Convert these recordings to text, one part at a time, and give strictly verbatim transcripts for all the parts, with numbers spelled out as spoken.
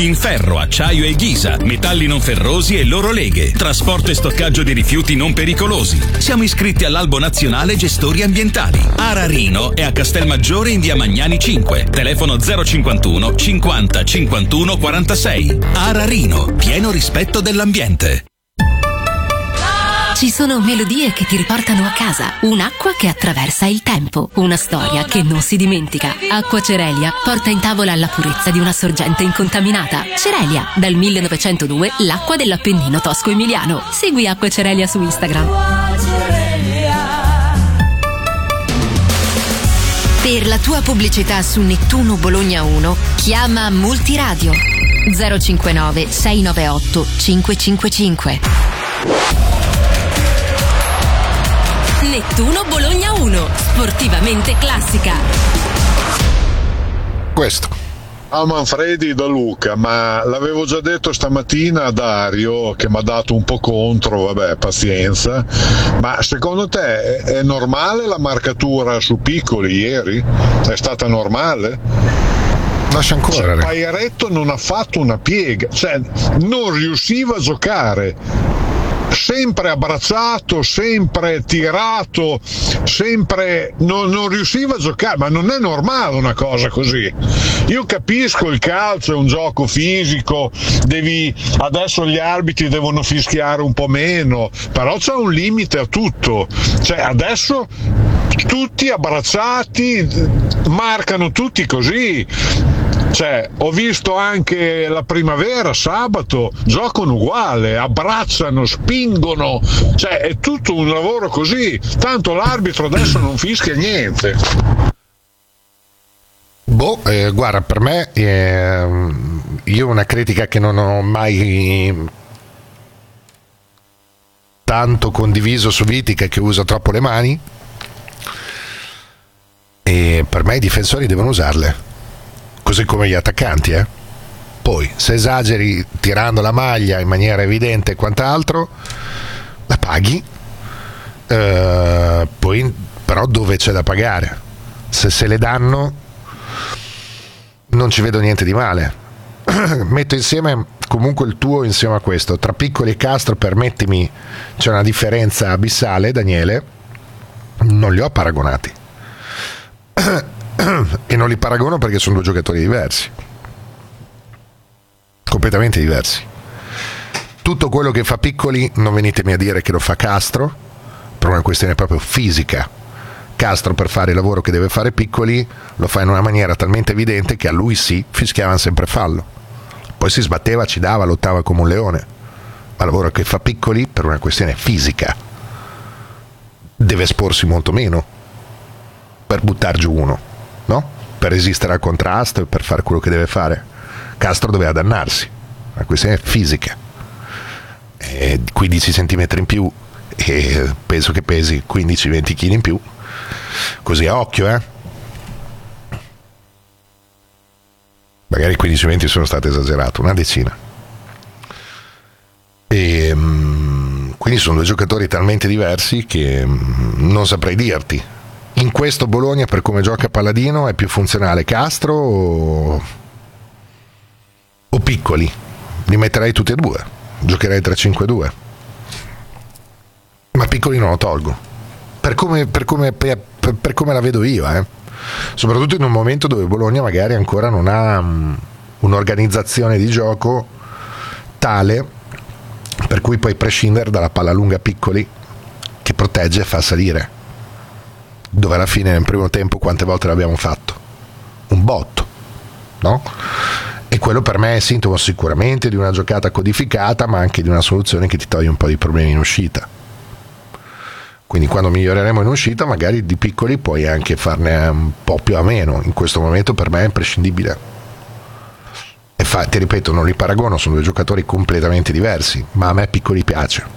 rifiuti in ferro, acciaio e ghisa, metalli non ferrosi e loro leghe, trasporto e stoccaggio di rifiuti non pericolosi. Siamo iscritti all'Albo Nazionale Gestori Ambientali. Ararino è a Castelmaggiore in via Magnani cinque, telefono zero cinquantuno cinquanta cinquantuno quarantasei. Ararino, pieno rispetto dell'ambiente. Ci sono melodie che ti riportano a casa, un'acqua che attraversa il tempo, una storia che non si dimentica. Acqua Cerelia porta in tavola la purezza di una sorgente incontaminata. Cerelia, dal millenovecentodue l'acqua dell'Appennino tosco-emiliano. Segui Acqua Cerelia su Instagram. Per la tua pubblicità su Nettuno Bologna uno, chiama Multiradio zero cinquantanove sei novantaotto cinquecentocinquantacinque. Nettuno Bologna uno, sportivamente classica. Questo. Ciao Manfredi da Luca, ma l'avevo già detto stamattina a Dario che mi ha dato un po' contro, vabbè, pazienza, ma secondo te è, è normale la marcatura su Piccoli ieri? È stata normale? Lascia ancora. Cioè, Pairetto non ha fatto una piega, cioè non riusciva a giocare. Sempre abbracciato, sempre tirato, sempre non, non riusciva a giocare, ma non è normale una cosa così. Io capisco il calcio è un gioco fisico, devi adesso gli arbitri devono fischiare un po' meno, però c'è un limite a tutto. Cioè adesso tutti abbracciati, marcano tutti così. Cioè, ho visto anche la Primavera sabato, giocano uguale, abbracciano, spingono, cioè è tutto un lavoro così, tanto l'arbitro adesso non fischia niente. Boh, eh, guarda, per me eh, io una critica che non ho mai tanto condiviso su Vitica, che usa troppo le mani, e per me i difensori devono usarle. Così come gli attaccanti, eh. Poi se esageri tirando la maglia in maniera evidente e quant'altro, la paghi, eh, poi però dove c'è da pagare? Se se le danno non ci vedo niente di male. Metto insieme comunque il tuo insieme a questo, tra Piccoli e Castro, permettimi, c'è una differenza abissale, Daniele, non li ho paragonati. E non li paragono perché sono due giocatori diversi, completamente diversi. Tutto quello che fa Piccoli non venitemi a dire che lo fa Castro, per una questione proprio fisica. Castro, per fare il lavoro che deve fare Piccoli, lo fa in una maniera talmente evidente che a lui sì, fischiavano sempre fallo, poi si sbatteva, ci dava, lottava come un leone. Ma il lavoro che fa Piccoli, per una questione fisica, deve esporsi molto meno per buttar giù uno, no? Per resistere al contrasto e per fare quello che deve fare. Castro doveva dannarsi, una questione fisica, e quindici centimetri in più e penso che pesi quindici venti chili in più, così a occhio, eh magari quindici venti sono stato esagerato, una decina. E quindi sono due giocatori talmente diversi che non saprei dirti. In questo Bologna, per come gioca Palladino, è più funzionale Castro o, o Piccoli? Li metterei tutti e due, giocherei tre cinque due, ma Piccoli non lo tolgo per come, per come, per, per come la vedo io, eh. Soprattutto in un momento dove Bologna magari ancora non ha um, un'organizzazione di gioco tale per cui puoi prescindere dalla palla lunga Piccoli che protegge e fa salire, dove alla fine nel primo tempo quante volte l'abbiamo fatto? Un botto, no? E quello per me è sintomo sicuramente di una giocata codificata, ma anche di una soluzione che ti toglie un po' di problemi in uscita. Quindi quando miglioreremo in uscita magari di Piccoli puoi anche farne un po' più a meno. In questo momento per me è imprescindibile. E fa, ti ripeto, non li paragono, sono due giocatori completamente diversi, ma a me Piccoli piace.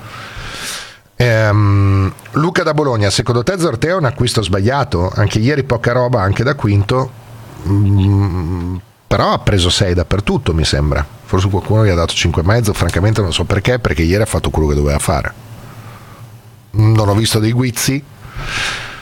Ehm, Luca da Bologna, secondo te Zortea è un acquisto sbagliato? Anche ieri poca roba, anche da quinto, mm, però ha preso sei dappertutto, mi sembra. Forse qualcuno gli ha dato cinque e mezzo, francamente non so perché, perché ieri ha fatto quello che doveva fare. Non ho visto dei guizzi,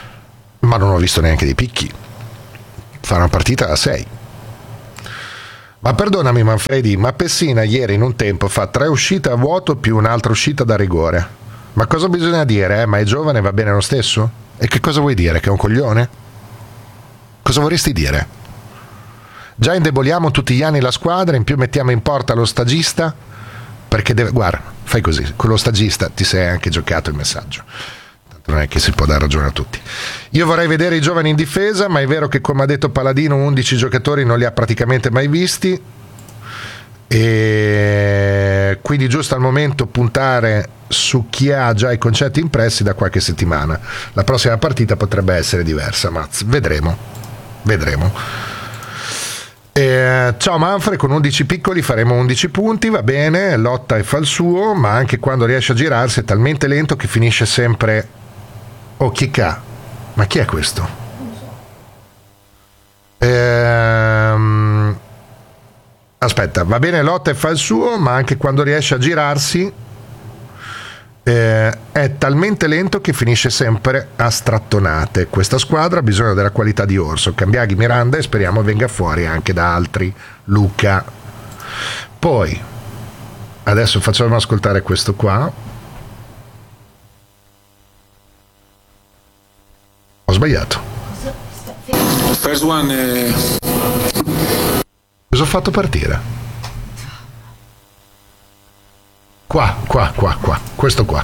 ma non ho visto neanche dei picchi. Fa una partita da sei. Ma perdonami Manfredi, ma Pessina ieri in un tempo fa tre uscite a vuoto più un'altra uscita da rigore. Ma cosa bisogna dire? Eh? Ma è giovane, va bene lo stesso? E che cosa vuoi dire? Che è un coglione? Cosa vorresti dire? Già indeboliamo tutti gli anni la squadra, in più mettiamo in porta lo stagista, perché deve... Guarda, fai così, con lo stagista ti sei anche giocato il messaggio. Tanto non è che si può dare ragione a tutti. Io vorrei vedere i giovani in difesa, ma è vero che, come ha detto Paladino, undici giocatori non li ha praticamente mai visti, e quindi giusto al momento puntare su chi ha già i concetti impressi da qualche settimana. La prossima partita potrebbe essere diversa, ma vedremo vedremo e, ciao Manfred, con undici piccoli faremo undici punti, va bene, lotta e fa il suo, ma anche quando riesce a girarsi è talmente lento che finisce sempre. Oh, chi ca? Ma chi è questo? Ehm... aspetta, va bene, lotta e fa il suo, ma anche quando riesce a girarsi eh, è talmente lento che finisce sempre a strattonate. Questa squadra ha bisogno della qualità di Orso, Cambiaghi, Miranda, e speriamo venga fuori anche da altri. Luca. Poi adesso facciamo ascoltare questo qua. Ho sbagliato. First one eh... Cosa ho fatto partire? Qua, qua, qua, qua, questo qua.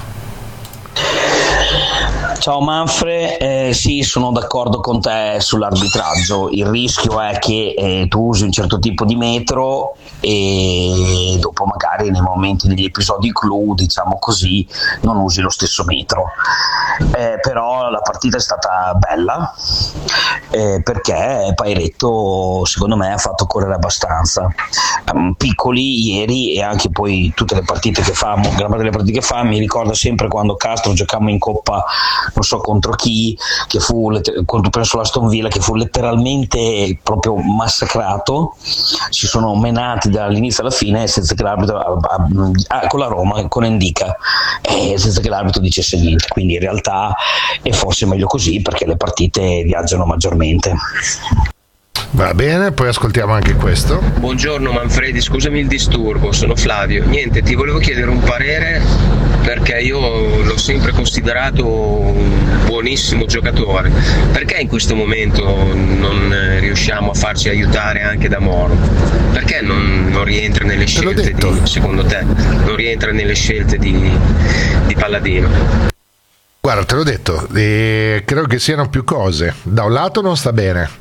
Ciao Manfred, eh, sì, sono d'accordo con te sull'arbitraggio. Il rischio è che eh, tu usi un certo tipo di metro e dopo magari nei momenti degli episodi clou, diciamo così, non usi lo stesso metro. Eh, però la partita è stata bella eh, perché Pairetto secondo me ha fatto correre abbastanza. Um, piccoli ieri, e anche poi tutte le partite che fa, gran parte delle partite che fa, mi ricorda sempre quando Castro giocammo in Coppa, non so contro chi, che fu contro, penso l'Aston Villa, che fu letteralmente proprio massacrato, si sono menati dall'inizio alla fine senza che l'arbitro a, a, a, con la Roma, con Endica, e senza che l'arbitro dicesse niente. Quindi in realtà è forse meglio così, perché le partite viaggiano maggiormente. Va bene, poi ascoltiamo anche questo. Buongiorno Manfredi, scusami il disturbo, sono Flavio. Niente, ti volevo chiedere un parere, perché io l'ho sempre considerato un buonissimo giocatore. Perché in questo momento non riusciamo a farci aiutare anche da Moro? Perché non, non rientra nelle scelte di, secondo te, non rientra nelle scelte di, di Palladino? Guarda, te l'ho detto, eh, credo che siano più cose. Da un lato non sta bene.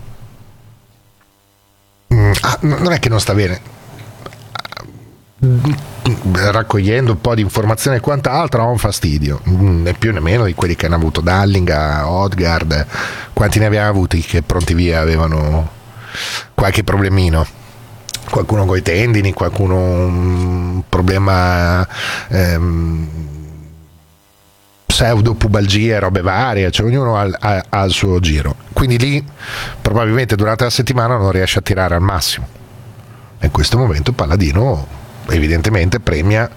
Ah, non è che non sta bene, raccogliendo un po' di informazione e quant'altro ha un fastidio, né più né meno di quelli che hanno avuto Dallinga, Odgaard. Quanti ne abbiamo avuti che pronti via avevano qualche problemino, qualcuno coi tendini, qualcuno un problema ehm, pseudopubalgia e robe varie, cioè ognuno ha, ha, ha il suo giro, quindi lì probabilmente durante la settimana non riesce a tirare al massimo. In questo momento Palladino evidentemente premia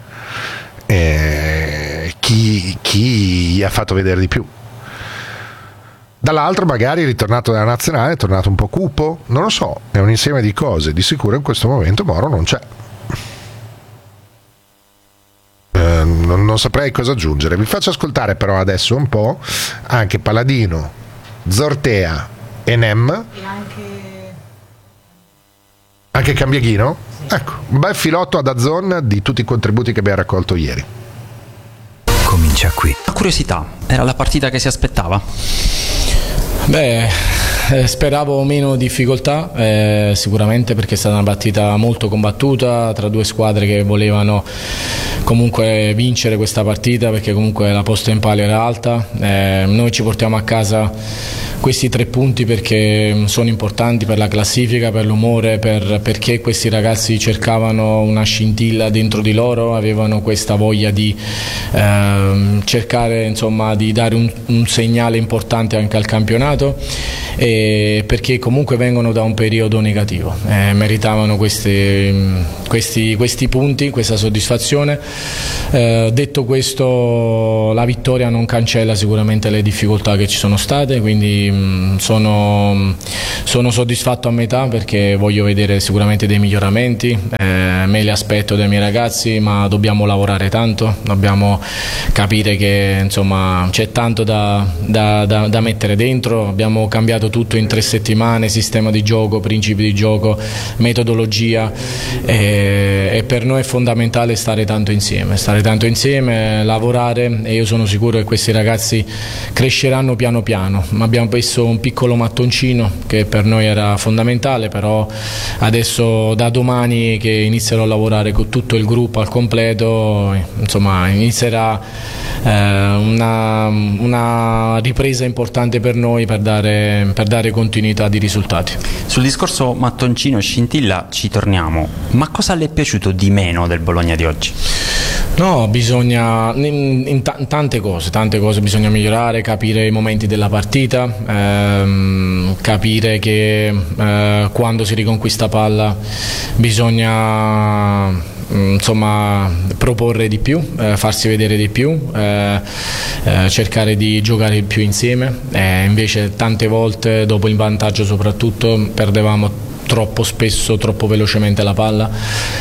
eh, chi, chi gli ha fatto vedere di più. Dall'altro magari è ritornato dalla nazionale, è tornato un po' cupo, non lo so, è un insieme di cose. Di sicuro in questo momento Moro non c'è. Non, non saprei cosa aggiungere. Vi faccio ascoltare però adesso un po' anche Palladino, Zortea e Nem, e anche anche Cambiaghino. Sì. Ecco, un bel filotto ad Azzon di tutti i contributi che abbiamo raccolto ieri. Comincia qui. La curiosità, era la partita che si aspettava? Beh, eh, speravo meno difficoltà, eh, sicuramente, perché è stata una partita molto combattuta tra due squadre che volevano comunque vincere questa partita, perché comunque la posta in palio era alta. Eh, noi ci portiamo a casa questi tre punti perché sono importanti per la classifica, per l'umore, per, perché questi ragazzi cercavano una scintilla dentro di loro, avevano questa voglia di eh, cercare insomma di dare un, un segnale importante anche al campionato, e e perché comunque vengono da un periodo negativo, eh, meritavano questi, questi, questi punti, questa soddisfazione. Eh, detto questo, la vittoria non cancella sicuramente le difficoltà che ci sono state, quindi mh, sono, sono soddisfatto a metà perché voglio vedere sicuramente dei miglioramenti, eh, me li aspetto dai miei ragazzi, ma dobbiamo lavorare tanto, dobbiamo capire che insomma c'è tanto da, da, da, da mettere dentro. Abbiamo cambiato tutto in tre settimane, sistema di gioco, principi di gioco, metodologia, e, e per noi è fondamentale stare tanto insieme, stare tanto insieme, lavorare, e io sono sicuro che questi ragazzi cresceranno piano piano. Ma abbiamo messo un piccolo mattoncino che per noi era fondamentale, però adesso da domani che inizierò a lavorare con tutto il gruppo al completo, insomma inizierà eh, una, una ripresa importante per noi per dare, per dare continuità di risultati. Sul discorso mattoncino e scintilla ci torniamo, ma cosa le è piaciuto di meno del Bologna di oggi? No, bisogna in, in t- tante cose, tante cose bisogna migliorare, capire i momenti della partita, ehm, capire che eh, quando si riconquista palla bisogna insomma proporre di più, eh, farsi vedere di più, eh, eh, cercare di giocare di più insieme, eh, invece tante volte dopo il vantaggio soprattutto perdevamo troppo spesso, troppo velocemente la palla.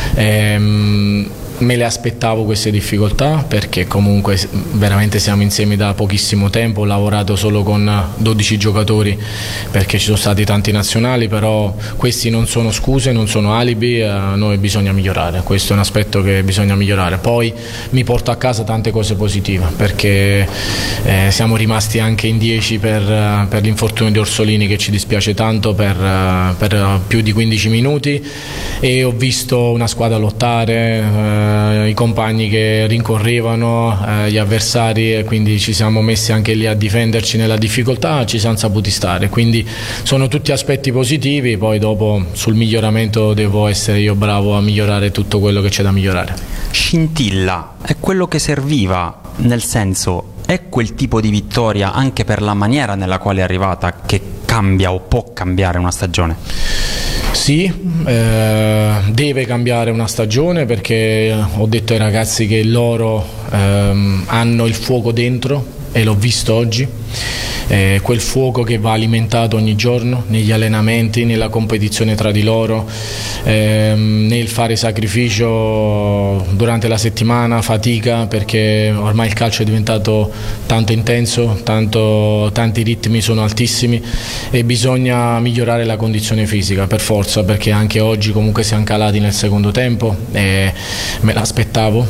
ehm, Me le aspettavo queste difficoltà perché comunque veramente siamo insieme da pochissimo tempo, ho lavorato solo con dodici giocatori perché ci sono stati tanti nazionali, però questi non sono scuse, non sono alibi, a noi bisogna migliorare, questo è un aspetto che bisogna migliorare. Poi mi porto a casa tante cose positive perché eh, siamo rimasti anche in dieci per, per l'infortunio di Orsolini, che ci dispiace tanto, per, per più di quindici minuti, e ho visto una squadra lottare, eh, i compagni che rincorrevano eh, gli avversari, e quindi ci siamo messi anche lì a difenderci nella difficoltà, ci siamo saputi stare, quindi sono tutti aspetti positivi. Poi dopo sul miglioramento devo essere io bravo a migliorare tutto quello che c'è da migliorare. Scintilla è quello che serviva, nel senso, è quel tipo di vittoria anche per la maniera nella quale è arrivata che cambia o può cambiare una stagione? Sì, eh, deve cambiare una stagione perché ho detto ai ragazzi che loro ehm, hanno il fuoco dentro e l'ho visto oggi, eh, quel fuoco che va alimentato ogni giorno negli allenamenti, nella competizione tra di loro, ehm, nel fare sacrificio durante la settimana, fatica, perché ormai il calcio è diventato tanto intenso, tanto, tanti ritmi sono altissimi e bisogna migliorare la condizione fisica per forza, perché anche oggi comunque siamo calati nel secondo tempo, e me l'aspettavo,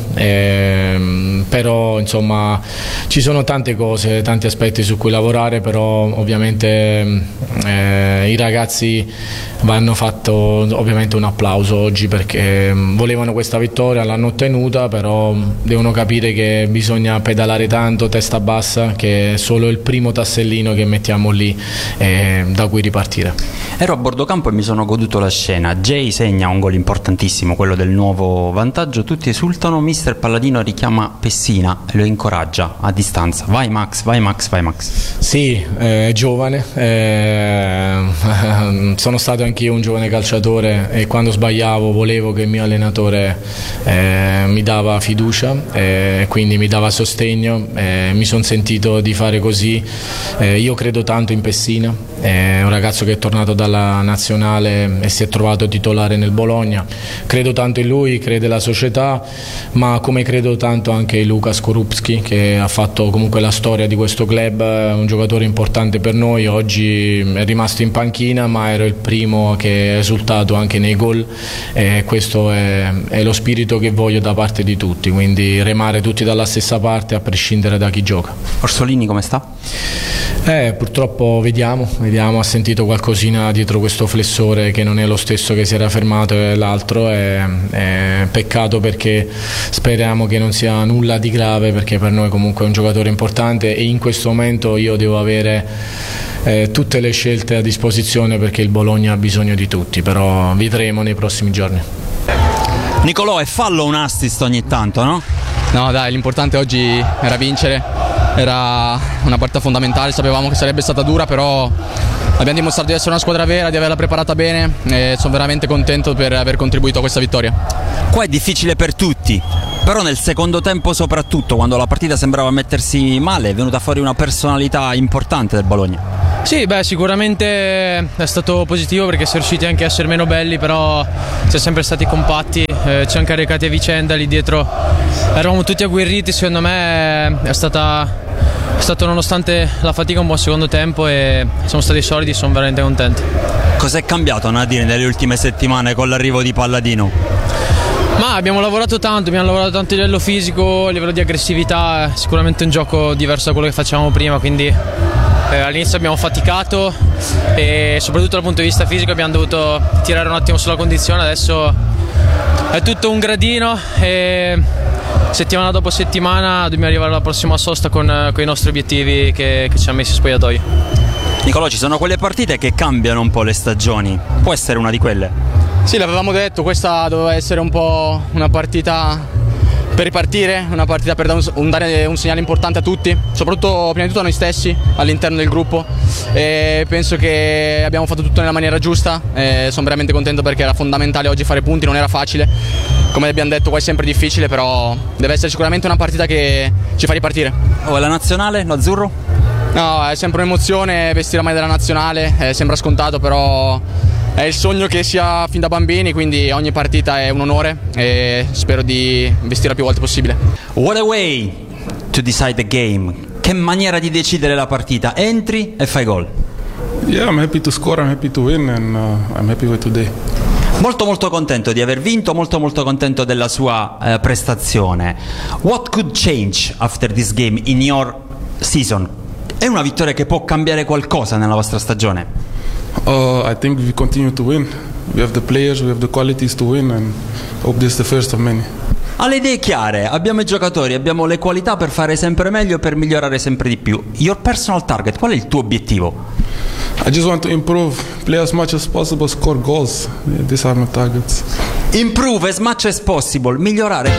e, però insomma ci sono tante cose, tanti aspetti su cui lavorare, però ovviamente eh, i ragazzi vanno fatto ovviamente un applauso oggi perché volevano questa vittoria, l'hanno ottenuta, però devono capire che bisogna pedalare tanto, testa bassa, che è solo il primo tassellino che mettiamo lì e da cui ripartire. Ero a bordo campo e mi sono goduto la scena. Jay segna un gol importantissimo, quello del nuovo vantaggio, tutti esultano, mister Palladino richiama Pessina e lo incoraggia a distanza: vai Max, vai Max, vai Max. Sì, è eh, giovane, eh, sono stato anch'io un giovane calciatore e quando sbagliavo volevo che il mio allenatore eh, mi dava fiducia, e eh, quindi mi dava sostegno, eh, mi sono sentito di fare così. Eh, io credo tanto in Pessina, è un ragazzo che è tornato dalla nazionale e si è trovato titolare nel Bologna, credo tanto in lui, crede la società, ma come credo tanto anche in Luka Skorupski, che ha fatto comunque la storia di questo club, un giocatore importante per noi. Oggi è rimasto in panchina, ma ero il primo che è esultato anche nei gol, e questo è, è lo spirito che voglio da parte di tutti, quindi remare tutti dalla stessa parte a prescindere da chi gioca. Orsolini come sta? Eh, purtroppo vediamo, vediamo, ha sentito qualcosina dietro questo flessore che non è lo stesso che si era fermato, e l'altro è, è peccato, perché speriamo che non sia nulla di grave, perché per noi comunque è un giocatore importante e in questo momento io devo avere eh, tutte le scelte a disposizione perché il Bologna ha bisogno di tutti, però vedremo nei prossimi giorni. Nicolò, è fallo un assist ogni tanto, no? No dai, l'importante oggi era vincere, era una partita fondamentale, sapevamo che sarebbe stata dura, però Abbiamo dimostrato di essere una squadra vera, di averla preparata bene e sono veramente contento per aver contribuito a questa vittoria. Qua è difficile per tutti, però nel secondo tempo soprattutto, quando la partita sembrava mettersi male, è venuta fuori una personalità importante del Bologna. Sì, beh, sicuramente è stato positivo perché si è riusciti anche a essere meno belli, però siamo sempre stati compatti, eh, ci hanno caricati a vicenda lì dietro, eravamo tutti agguerriti, secondo me è stata... È stato, nonostante la fatica, un buon secondo tempo e siamo stati solidi, sono veramente contento. Cos'è cambiato, Nadine, nelle ultime settimane con l'arrivo di Palladino? Ma abbiamo lavorato tanto, abbiamo lavorato tanto a livello fisico, a livello di aggressività, è sicuramente un gioco diverso da quello che facevamo prima, quindi eh, all'inizio abbiamo faticato e soprattutto dal punto di vista fisico abbiamo dovuto tirare un attimo sulla condizione, adesso è tutto un gradino e settimana dopo settimana dobbiamo arrivare alla prossima sosta con, con i nostri obiettivi che, che ci hanno messo in spogliatoio. Nicolò, ci sono quelle partite che cambiano un po' le stagioni, può essere una di quelle? Sì, l'avevamo detto, questa doveva essere un po' una partita per ripartire, una partita per dare un, dare un segnale importante a tutti, soprattutto prima di tutto a noi stessi all'interno del gruppo, e penso che abbiamo fatto tutto nella maniera giusta e sono veramente contento perché era fondamentale oggi fare punti, non era facile, come abbiamo detto qua è sempre difficile, però deve essere sicuramente una partita che ci fa ripartire. Oh, la nazionale, l'azzurro? No, è sempre un'emozione vestire la maglia della nazionale, eh, sembra scontato, però è il sogno che si ha fin da bambini, quindi ogni partita è un onore e spero di vestirla più volte possibile. What a way to decide the game. Che maniera di decidere la partita, entri e fai gol. Yeah, I'm happy to score, I'm happy to win and uh, I'm happy with today. Molto molto contento di aver vinto, molto molto contento della sua eh, prestazione. What could change after this game in your season? È una vittoria che può cambiare qualcosa nella vostra stagione? Uh, I think we continue to win. We have the players, we have the qualities to win and hope this is the first of many. Ha le idee chiare, abbiamo i giocatori, abbiamo le qualità per fare sempre meglio e per migliorare sempre di più. Your personal target, qual è il tuo obiettivo? I just want to improve, play as much as possible, score goals. These are my targets. Improve as much as possible, migliorare.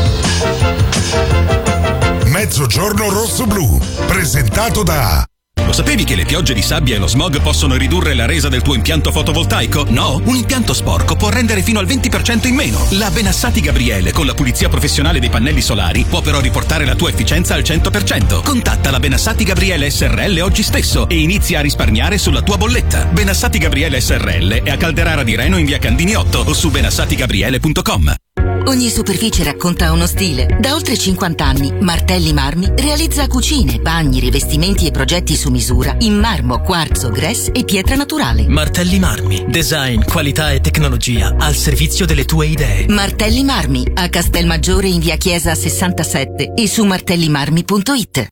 Mezzogiorno rosso-blu, presentato da... Lo sapevi che le piogge di sabbia e lo smog possono ridurre la resa del tuo impianto fotovoltaico? No? Un impianto sporco può rendere fino al venti per cento in meno. La Benassati Gabriele con la pulizia professionale dei pannelli solari può però riportare la tua efficienza al cento per cento. Contatta la Benassati Gabriele S R L oggi stesso e inizia a risparmiare sulla tua bolletta. Benassati Gabriele S R L è a Calderara di Reno in via Candini otto o su benassati gabriele punto com. Ogni superficie racconta uno stile. Da oltre cinquanta anni, Martelli Marmi realizza cucine, bagni, rivestimenti e progetti su misura in marmo, quarzo, grès e pietra naturale. Martelli Marmi, design, qualità e tecnologia al servizio delle tue idee. Martelli Marmi, a Castelmaggiore in via Chiesa sessantasette e su martellimarmi punto it.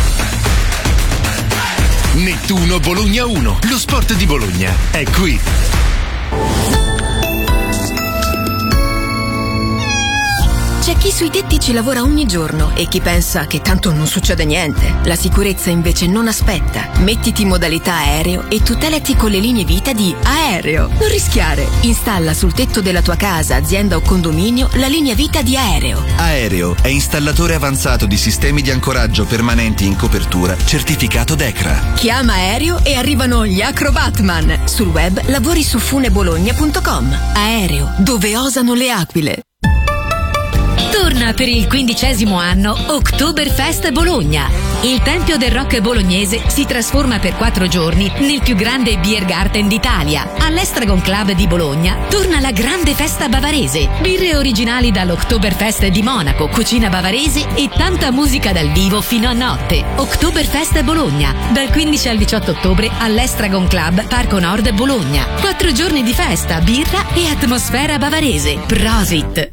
Nettuno Bologna uno, lo sport di Bologna è qui. C'è chi sui tetti ci lavora ogni giorno e chi pensa che tanto non succede niente. La sicurezza invece non aspetta. Mettiti in modalità aereo e tutelati con le linee vita di Aereo. Non rischiare. Installa sul tetto della tua casa, azienda o condominio la linea vita di Aereo. Aereo è installatore avanzato di sistemi di ancoraggio permanenti in copertura, certificato D E C R A. Chiama Aereo e arrivano gli Acrobatman. Sul web lavori su funebologna punto com. Aereo, dove osano le aquile. Torna per il quindicesimo anno Oktoberfest Bologna. Il Tempio del Rock bolognese si trasforma per quattro giorni nel più grande beer garden d'Italia. All'Estragon Club di Bologna torna la grande festa bavarese. Birre originali dall'Oktoberfest di Monaco, cucina bavarese e tanta musica dal vivo fino a notte. Oktoberfest Bologna, dal quindici al diciotto ottobre all'Estragon Club Parco Nord Bologna. Quattro giorni di festa, birra e atmosfera bavarese. Prosit!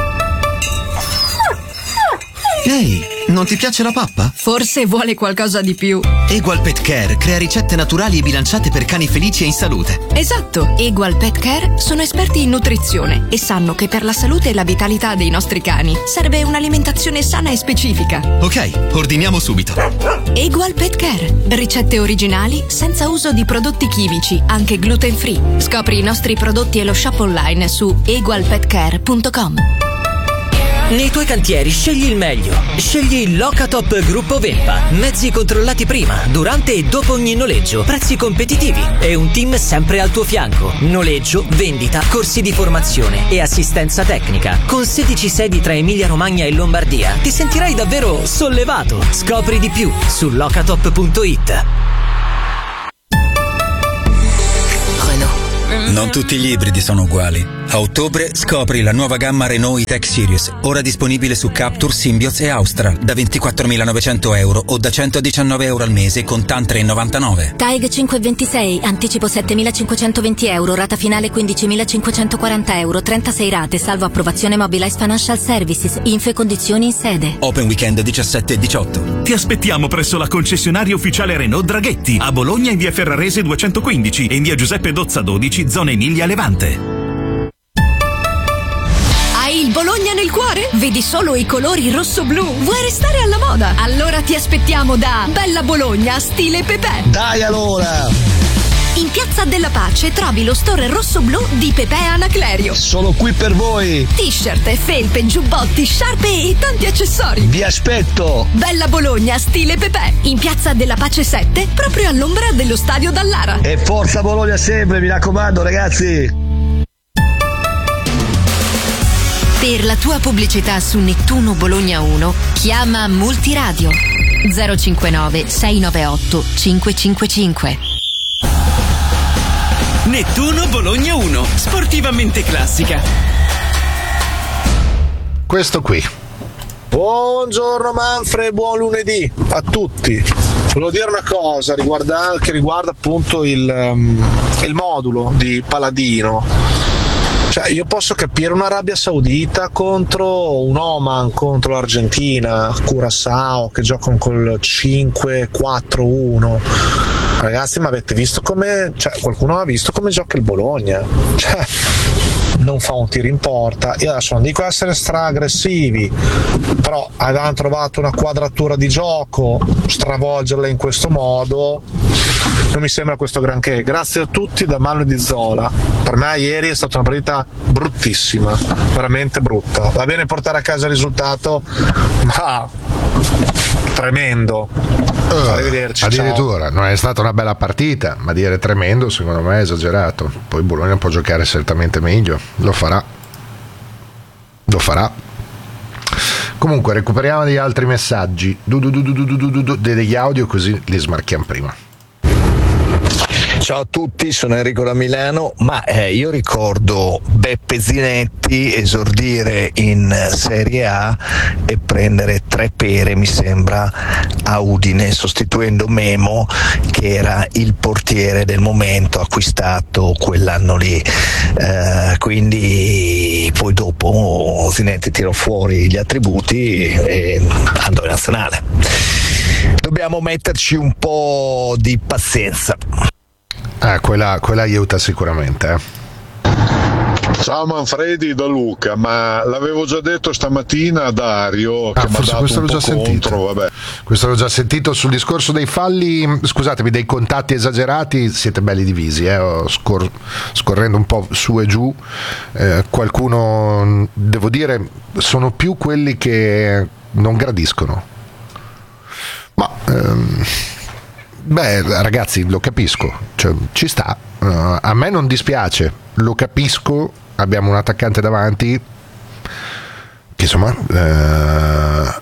Ehi, non ti piace la pappa? Forse vuole qualcosa di più. Egual Pet Care crea ricette naturali e bilanciate per cani felici e in salute. Esatto, Egual Pet Care sono esperti in nutrizione e sanno che per la salute e la vitalità dei nostri cani serve un'alimentazione sana e specifica. Ok, ordiniamo subito. Egual Pet Care, ricette originali senza uso di prodotti chimici, anche gluten free. Scopri i nostri prodotti e lo shop online su egual pet care punto com. Nei tuoi cantieri scegli il meglio. Scegli il Locatop Gruppo Vempa. Mezzi controllati prima, durante e dopo ogni noleggio. Prezzi competitivi e un team sempre al tuo fianco. Noleggio, vendita, corsi di formazione e assistenza tecnica. Con sedici sedi tra Emilia Romagna e Lombardia ti sentirai davvero sollevato. Scopri di più su locatop punto it. Non tutti gli ibridi sono uguali. A ottobre scopri la nuova gamma Renault E-Tech Series, ora disponibile su Captur, Symbioz e Austral, da ventiquattromilanovecento euro o da centodiciannove euro al mese con TAN tre virgola novantanove. TAG cinque ventisei, anticipo settemilacinquecentoventi euro, rata finale quindicimilacinquecentoquaranta euro, trentasei rate, salvo approvazione Mobilize Financial Services, info e condizioni in sede. Open weekend diciassette e diciotto. Ti aspettiamo presso la concessionaria ufficiale Renault Draghetti, a Bologna in via Ferrarese duecentoquindici e in via Giuseppe Dozza dodici, zona Emilia Levante. Hai il Bologna nel cuore? Vedi solo i colori rosso-blu? Vuoi restare alla moda? Allora ti aspettiamo da Bella Bologna stile Pepe. Dai allora! In Piazza della Pace trovi lo store rosso-blu di Pepe Anaclerio. Sono qui per voi! T-shirt, felpe, giubbotti, sciarpe e tanti accessori. Vi aspetto! Bella Bologna stile Pepe. In Piazza della Pace sette, proprio all'ombra dello stadio Dallara. E forza Bologna sempre, mi raccomando ragazzi! Per la tua pubblicità su Nettuno Bologna uno, chiama Multiradio zero cinquantanove sei novantaotto cinquecentocinquantacinque. Nettuno Bologna uno, sportivamente classica. Questo qui. Buongiorno Manfred, buon lunedì a tutti. Volevo dire una cosa riguarda, che riguarda appunto il, um, il modulo di Paladino. Cioè, io posso capire un'Arabia Saudita contro un Oman, contro l'Argentina, Curaçao che giocano col cinque quattro uno. Ragazzi, ma avete visto come, cioè, qualcuno ha visto come gioca il Bologna? Cioè, non fa un tiro in porta. Io adesso non dico essere stra aggressivi, però avevano trovato una quadratura di gioco, stravolgerla in questo modo non mi sembra questo granché. Grazie a tutti da Manu di Zola. Per me ieri è stata una partita bruttissima, veramente brutta. Va bene portare a casa il risultato, ma tremendo. Uh, Arrivederci. Addirittura ciao. Non è stata una bella partita, ma dire tremendo secondo me è esagerato. Poi Bologna può giocare certamente meglio, lo farà. Lo farà. Comunque recuperiamo degli altri messaggi, du, du, du, du, du, du, du, du, degli audio, così li smarchiamo prima. Ciao a tutti, sono Enrico da Milano, ma eh, io ricordo Beppe Zinetti esordire in Serie A e prendere tre pere, mi sembra, a Udine, sostituendo Memo, che era il portiere del momento acquistato quell'anno lì. Eh, quindi poi dopo Zinetti tirò fuori gli attributi e andò in nazionale. Dobbiamo metterci un po' di pazienza. Ah, quella, quella aiuta sicuramente. Eh. Ciao Manfredi da Luca, ma l'avevo già detto stamattina a Dario che ah, mi ha dato questo un l'ho po' già contro, sentito. vabbè. Questo l'ho già sentito sul discorso dei falli, scusatemi, dei contatti esagerati, siete belli divisi, eh? Scor- scorrendo un po' su e giù, eh, qualcuno, devo dire, sono più quelli che non gradiscono. Ma ehm, beh, ragazzi, lo capisco, cioè, ci sta, uh, a me non dispiace, lo capisco, abbiamo un attaccante davanti che insomma uh,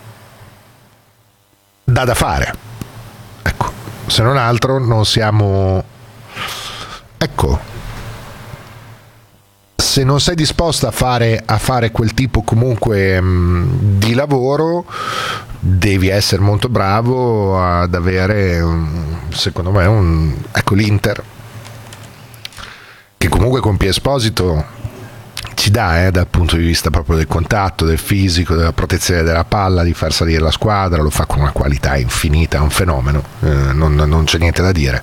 dà da fare, ecco, se non altro non siamo, ecco, se non sei disposto a fare, a fare quel tipo comunque mh, di lavoro, devi essere molto bravo ad avere, secondo me, un, ecco, l'Inter, che comunque con Pie Esposito ci dà, eh, dal punto di vista proprio del contatto, del fisico, della protezione della palla, di far salire la squadra, lo fa con una qualità infinita, è un fenomeno, eh, non, non c'è niente da dire.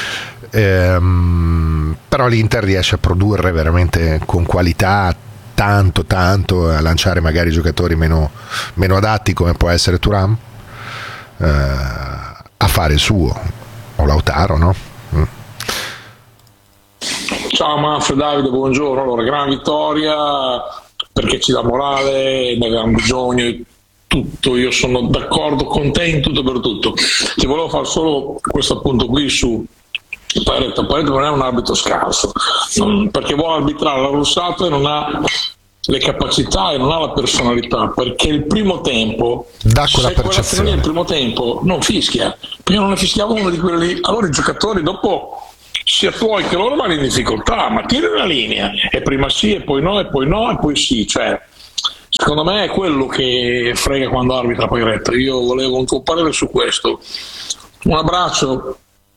Ehm, però l'Inter riesce a produrre veramente con qualità tanto tanto, a lanciare magari giocatori meno, meno adatti come può essere Thuram, eh, a fare il suo, o Lautaro, no? Mm. Ciao Manfred, Davide, buongiorno. Allora, gran vittoria perché ci dà morale, ne avevamo bisogno, tutto, io sono d'accordo con te in tutto per tutto. Ti volevo fare solo questo appunto qui su Pareto. Pareto non è un arbitro scarso, non, perché vuole arbitrare la Russato e non ha le capacità e non ha la personalità, perché il primo tempo, da quella se percezione, quella il primo tempo non fischia, prima non ne fischiava uno di quelli lì, allora i giocatori dopo sia tuoi che loro vanno in difficoltà, ma tira la linea e prima sì e poi no e poi no e poi sì, cioè secondo me è quello che frega quando arbitra Pareto. Io volevo un tuo parere su questo. Un abbraccio.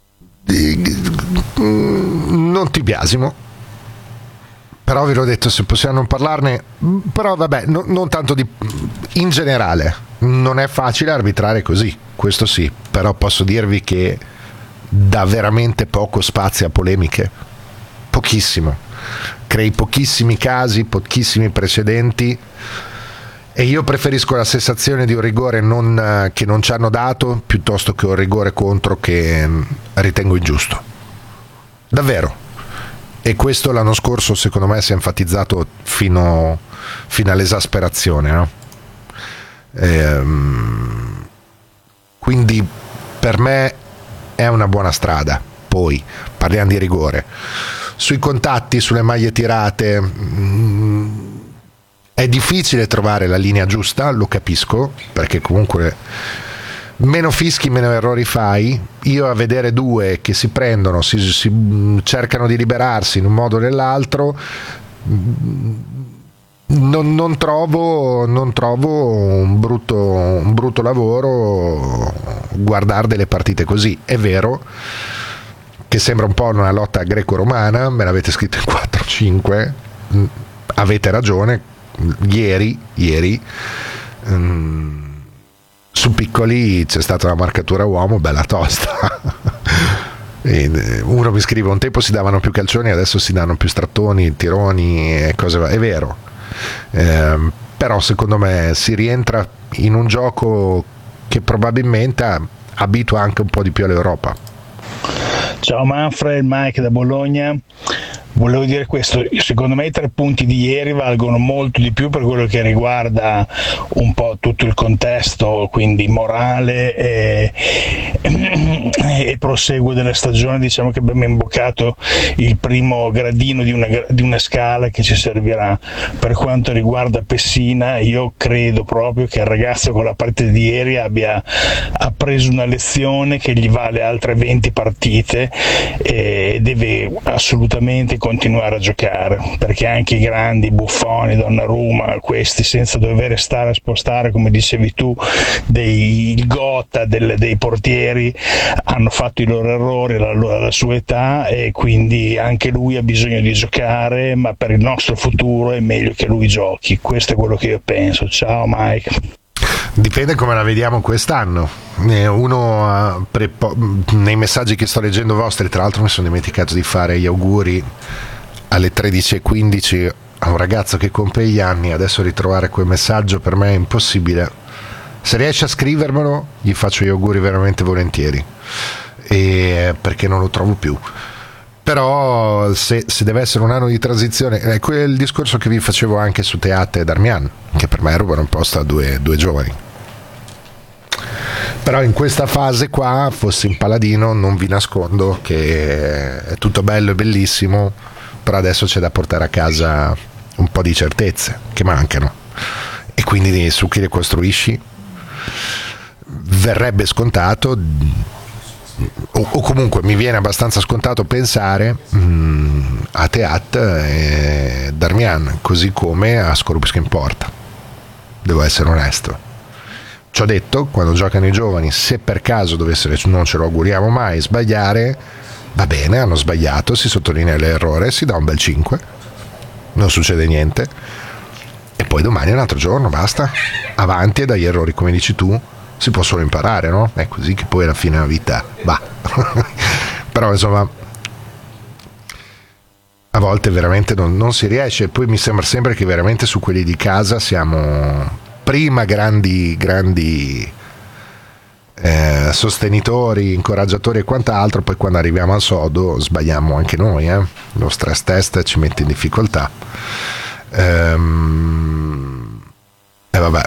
Non ti biasimo, però vi l'ho detto, se possiamo non parlarne, però vabbè, no, non tanto di, in generale non è facile arbitrare così, questo sì, però posso dirvi che dà veramente poco spazio a polemiche, pochissimo, crei pochissimi casi, pochissimi precedenti, e io preferisco la sensazione di un rigore non, che non ci hanno dato, piuttosto che un rigore contro che ritengo ingiusto, davvero. E questo l'anno scorso secondo me si è enfatizzato fino, fino all'esasperazione, no? Ehm, quindi per me è una buona strada. Poi parliamo di rigore, sui contatti, sulle maglie tirate, mh, è difficile trovare la linea giusta, lo capisco, perché comunque meno fischi, meno errori fai. Io a vedere due che si prendono, si, si cercano di liberarsi in un modo o nell'altro, non, non trovo, non trovo un brutto, un brutto lavoro guardare delle partite così. È vero che sembra un po' una lotta greco-romana, me l'avete scritto in quattro cinque, avete ragione. Ieri, ieri um, su Piccoli c'è stata una marcatura uomo bella tosta. E uno mi scrive: un tempo si davano più calcioni, adesso si danno più strattoni, tironi e cose varie. È vero, eh, però secondo me si rientra in un gioco che probabilmente abitua anche un po' di più all'Europa. Ciao Manfred, Mike da Bologna. Volevo dire questo, secondo me i tre punti di ieri valgono molto di più per quello che riguarda un po' tutto il contesto, quindi morale e, e proseguo della stagione. Diciamo che abbiamo imboccato il primo gradino di una, di una scala che ci servirà. Per quanto riguarda Pessina, io credo proprio che il ragazzo con la partita di ieri abbia appreso una lezione che gli vale altre venti partite e deve assolutamente continuare a giocare, perché anche i grandi Buffoni, Donnarumma, questi senza dover stare a spostare, come dicevi tu, dei il Gota del, dei portieri, hanno fatto i loro errori alla, alla sua età, e quindi anche lui ha bisogno di giocare, ma per il nostro futuro è meglio che lui giochi. Questo è quello che io penso. Ciao Mike. Dipende come la vediamo quest'anno. Uno nei messaggi che sto leggendo vostri, tra l'altro mi sono dimenticato di fare gli auguri alle tredici e quindici a un ragazzo che compie gli anni. Adesso ritrovare quel messaggio per me è impossibile. Se riesce a scrivermelo gli faccio gli auguri veramente volentieri, e perché non lo trovo più. Però se, se deve essere un anno di transizione, è quel discorso che vi facevo anche su Teat e Darmian, che per me rubano un posto a due, due giovani. Però in questa fase qua, fossi in Paladino, non vi nascondo che è tutto bello e bellissimo, però adesso c'è da portare a casa un po' di certezze che mancano, e quindi su chi le costruisci verrebbe scontato, o, o comunque mi viene abbastanza scontato pensare mh, a Teat e Darmian, così come a Skorupski in porta. Devo essere onesto. Ci ho detto, quando giocano i giovani, se per caso dovessero, non ce lo auguriamo mai, sbagliare, va bene, hanno sbagliato, si sottolinea l'errore, si dà un bel cinque, non succede niente, e poi domani è un altro giorno, basta, avanti, e dagli errori, come dici tu, si può solo imparare, no? È così che poi alla fine la vita va. Però insomma, a volte veramente non, non si riesce. Poi mi sembra sempre che veramente su quelli di casa siamo prima grandi grandi eh, sostenitori, incoraggiatori e quant'altro, poi quando arriviamo al sodo sbagliamo anche noi, eh? Lo stress test ci mette in difficoltà. ehm, e vabbè.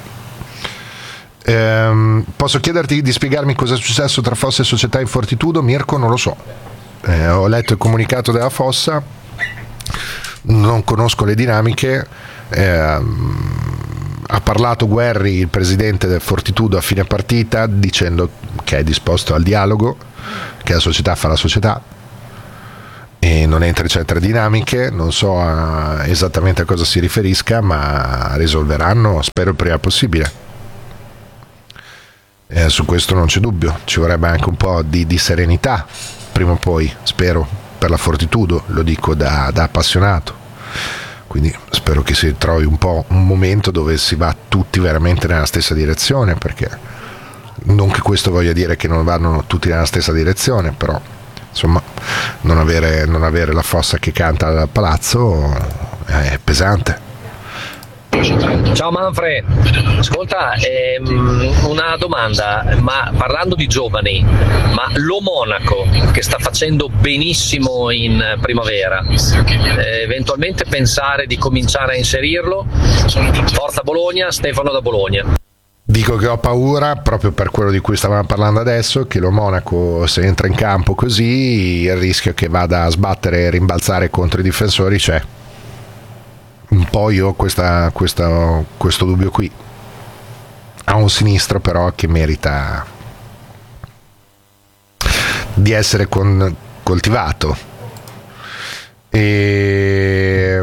Ehm, posso chiederti di spiegarmi cosa è successo tra Fossa e società in Fortitudo? Mirko, non lo so. Eh, ho letto il comunicato della Fossa, non conosco le dinamiche. Ehm, ha parlato Guerri, il presidente del Fortitudo, a fine partita, dicendo che è disposto al dialogo, che la società fa la società e non entra in certe dinamiche. Non so a, esattamente a cosa si riferisca, ma risolveranno, spero il prima possibile. Eh, su questo non c'è dubbio, ci vorrebbe anche un po' di, di serenità prima o poi, spero, per la Fortitudo, lo dico da, da appassionato, quindi spero che si trovi un po' un momento dove si va tutti veramente nella stessa direzione, perché non che questo voglia dire che non vanno tutti nella stessa direzione, però insomma non avere, non avere la Fossa che canta al palazzo è pesante. Ciao Manfred, ascolta, ehm, una domanda, ma parlando di giovani, ma lo Monaco che sta facendo benissimo in primavera, eh, eventualmente pensare di cominciare a inserirlo? Forza Bologna, Stefano da Bologna. Dico che ho paura, proprio per quello di cui stavamo parlando adesso, che lo Monaco, se entra in campo così, il rischio che vada a sbattere e rimbalzare contro i difensori c'è. Un po' io ho questa, questa, questo dubbio qui. Ha un sinistro però che merita di essere con, coltivato. E...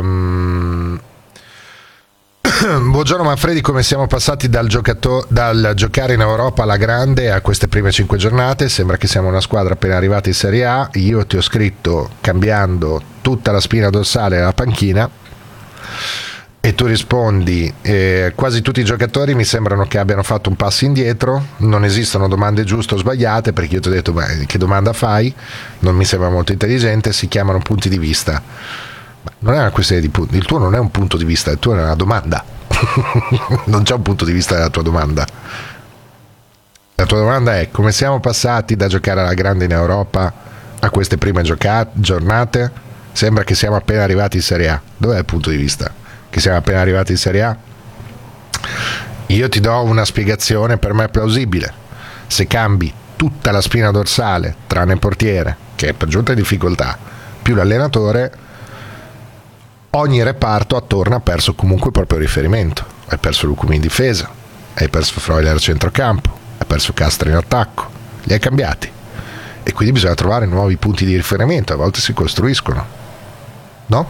Buongiorno Manfredi, come siamo passati dal, giocato- dal giocare in Europa alla grande a queste prime cinque giornate? Sembra che siamo una squadra appena arrivata in Serie A. Io ti ho scritto cambiando tutta la spina dorsale alla panchina e tu rispondi eh, quasi tutti i giocatori mi sembrano che abbiano fatto un passo indietro, non esistono domande giuste o sbagliate, perché io ti ho detto beh, che domanda fai? Non mi sembra molto intelligente, si chiamano punti di vista. Ma non è una questione di punti, il tuo non è un punto di vista, il tuo è una domanda. Non c'è un punto di vista nella tua domanda. La tua domanda è: come siamo passati da giocare alla grande in Europa a queste prime gioca- giornate? Sembra che siamo appena arrivati in Serie A. Dov'è il punto di vista? Che siamo appena arrivati in Serie A? Io ti do una spiegazione per me plausibile. Se cambi tutta la spina dorsale, tranne il portiere, che è per giunta in difficoltà, più l'allenatore, ogni reparto attorno ha perso comunque il proprio riferimento. Hai perso Lucumi in difesa, hai perso Freuler a centrocampo, hai perso Castro in attacco, li hai cambiati e quindi bisogna trovare nuovi punti di riferimento, a volte si costruiscono, no?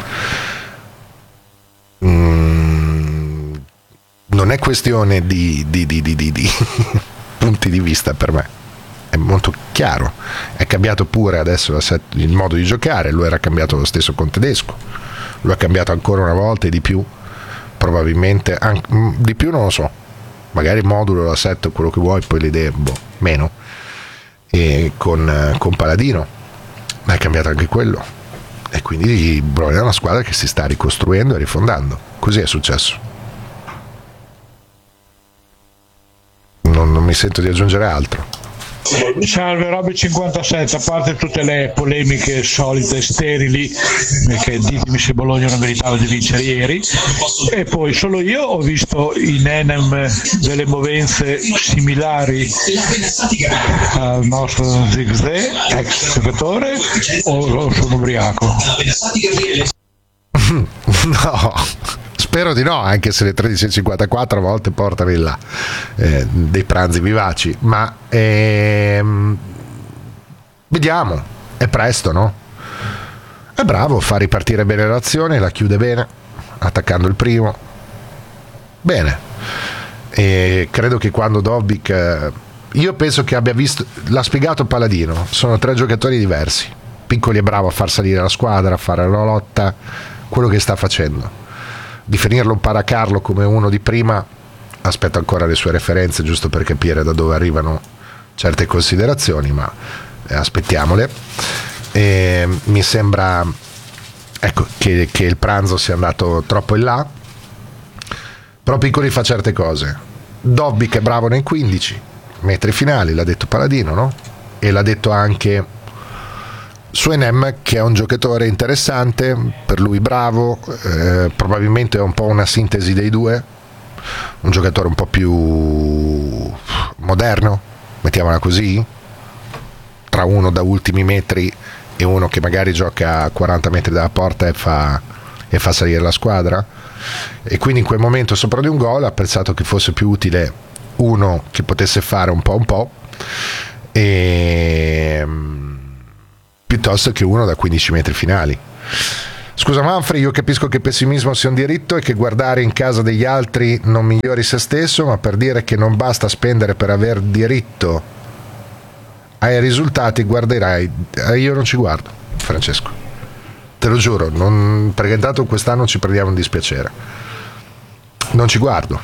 Mm, non è questione di, di, di, di, di, di punti di vista, per me è molto chiaro. È cambiato pure adesso il modo di giocare, lo era cambiato lo stesso con Tedesco, lo ha cambiato ancora una volta e di più, probabilmente anche, di più non lo so, magari il modulo, l'assetto, quello che vuoi, poi le idee boh, meno, e con, con Paladino ma è cambiato anche quello, e quindi Bologna è una squadra che si sta ricostruendo e rifondando. Così è successo. Non, non mi sento di aggiungere altro. Salve Robby cinquantasette, a parte tutte le polemiche solite sterili, perché ditemi se Bologna non meritava di vincere ieri, e poi solo io ho visto in Enem delle movenze similari al nostro Zigze, ex giocatore, o, o sono ubriaco? No, spero di no, anche se le tredici e cinquantaquattro a volte portano in là eh, dei pranzi vivaci, ma ehm, vediamo, è presto, no? È bravo, fa ripartire bene l'azione, la chiude bene, attaccando il primo, bene, e credo che quando Dobbik, eh, io penso che abbia visto, l'ha spiegato Paladino, sono tre giocatori diversi. Piccoli è bravo a far salire la squadra, a fare la lotta, quello che sta facendo. Definirlo un paracarlo come uno di prima, aspetto ancora le sue referenze giusto per capire da dove arrivano certe considerazioni, ma eh, aspettiamole. E mi sembra ecco che, che il pranzo sia andato troppo in là, però Piccoli fa certe cose. Dobbik è bravo nei quindici metri finali, l'ha detto Paladino, no? E l'ha detto anche su Enem, che è un giocatore interessante, per lui bravo, eh, probabilmente è un po' una sintesi dei due, un giocatore un po' più moderno, mettiamola così, tra uno da ultimi metri e uno che magari gioca a quaranta metri dalla porta e fa, e fa salire la squadra, e quindi in quel momento sopra di un gol ha pensato che fosse più utile uno che potesse fare un po' un po' e piuttosto che uno da quindici metri finali. Scusa Manfred, io capisco che il pessimismo sia un diritto e che guardare in casa degli altri non migliori se stesso, ma per dire che non basta spendere per aver diritto ai risultati, guarderai. Io non ci guardo, Francesco, te lo giuro, non, perché intanto quest'anno ci prendiamo un dispiacere, non ci guardo.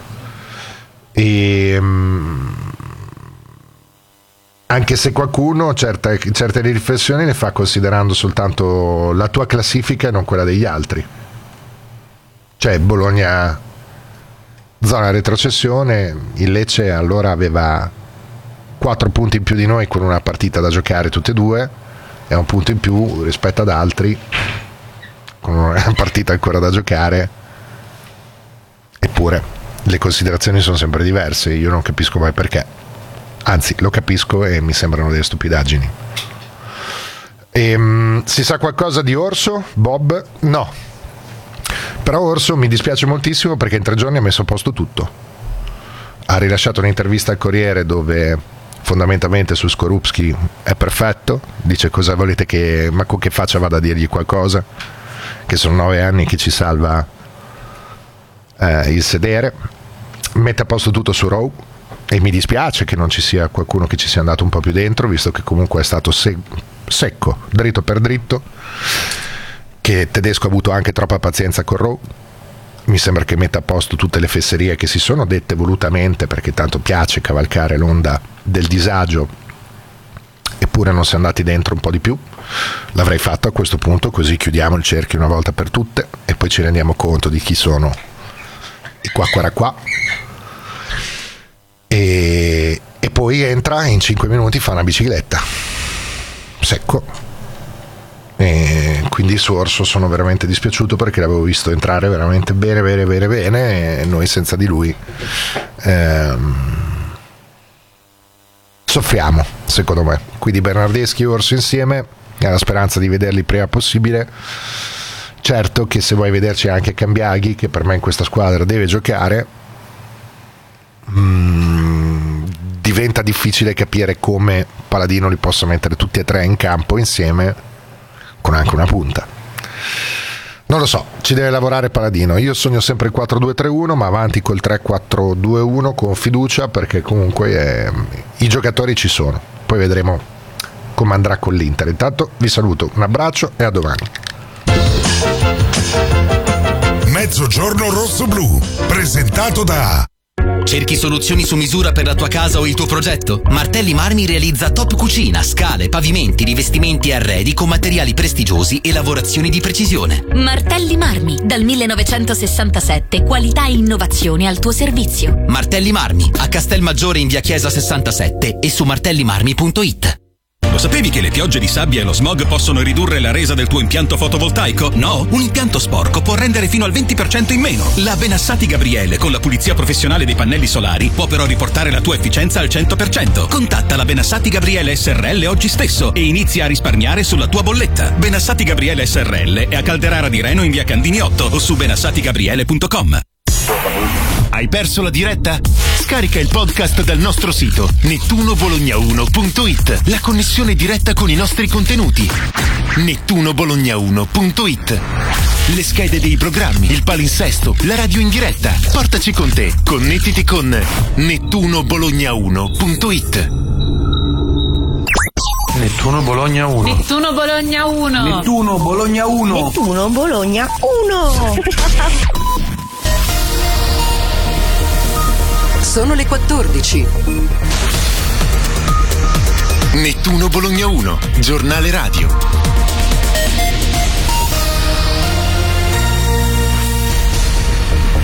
E anche se qualcuno certe, certe riflessioni le fa considerando soltanto la tua classifica e non quella degli altri. Cioè Bologna zona retrocessione, il Lecce allora aveva quattro punti in più di noi con una partita da giocare tutte e due, e un punto in più rispetto ad altri con una partita ancora da giocare, eppure le considerazioni sono sempre diverse. Io non capisco mai perché. Anzi, lo capisco e mi sembrano delle stupidaggini. E, um, si sa qualcosa di Orso, Bob? No. Però Orso mi dispiace moltissimo perché in tre giorni ha messo a posto tutto. Ha rilasciato un'intervista al Corriere dove fondamentalmente su Skorupski è perfetto. Dice cosa volete che... ma con che faccia vada a dirgli qualcosa? Che sono nove anni che ci salva eh, il sedere. Mette a posto tutto su Rowe. E mi dispiace che non ci sia qualcuno che ci sia andato un po' più dentro, visto che comunque è stato se- secco, dritto per dritto, che Tedesco ha avuto anche troppa pazienza con Rowe. Mi sembra che metta a posto tutte le fesserie che si sono dette volutamente, perché tanto piace cavalcare l'onda del disagio, eppure non si è andati dentro un po' di più. L'avrei fatto a questo punto, così chiudiamo il cerchio una volta per tutte e poi ci rendiamo conto di chi sono i qua qua qua. E, e poi entra e in cinque minuti fa una bicicletta secco, e quindi su Orso sono veramente dispiaciuto perché l'avevo visto entrare veramente bene bene bene bene e noi senza di lui ehm, soffriamo secondo me. Quindi Bernardeschi e Orso insieme, alla speranza di vederli il prima possibile. Certo che se vuoi vederci anche Cambiaghi, che per me in questa squadra deve giocare, Mm, diventa difficile capire come Paladino li possa mettere tutti e tre in campo insieme con anche una punta. Non lo so, ci deve lavorare Paladino. Io sogno sempre il quattro due tre uno, ma avanti col tre quattro due uno con fiducia, perché comunque eh, i giocatori ci sono. Poi vedremo come andrà con l'Inter. Intanto vi saluto, un abbraccio e a domani. Mezzogiorno rosso-blu, presentato da... Cerchi soluzioni su misura per la tua casa o il tuo progetto? Martelli Marmi realizza top cucina, scale, pavimenti, rivestimenti e arredi con materiali prestigiosi e lavorazioni di precisione. Martelli Marmi, dal millenovecentosessantasette, qualità e innovazione al tuo servizio. Martelli Marmi, a Castelmaggiore in via Chiesa sessantasette e su martellimarmi punto it. Lo sapevi che le piogge di sabbia e lo smog possono ridurre la resa del tuo impianto fotovoltaico? No? Un impianto sporco può rendere fino al venti per cento in meno. La Benassati Gabriele con la pulizia professionale dei pannelli solari può però riportare la tua efficienza al cento per cento. Contatta la Benassati Gabriele S R L oggi stesso e inizia a risparmiare sulla tua bolletta. Benassati Gabriele S R L è a Calderara di Reno in via Candini otto o su benassati gabriele punto com. Hai perso la diretta? Scarica il podcast dal nostro sito nettuno bologna uno punto it. La connessione diretta con i nostri contenuti. nettuno bologna uno punto it. Le schede dei programmi, il palinsesto, la radio in diretta. Portaci con te. Connettiti con nettuno bologna uno punto it. Nettuno Bologna uno. Nettuno Bologna uno. Nettuno Bologna uno. Nettuno Bologna uno. Sono le quattordici. Nettuno Bologna uno, giornale radio.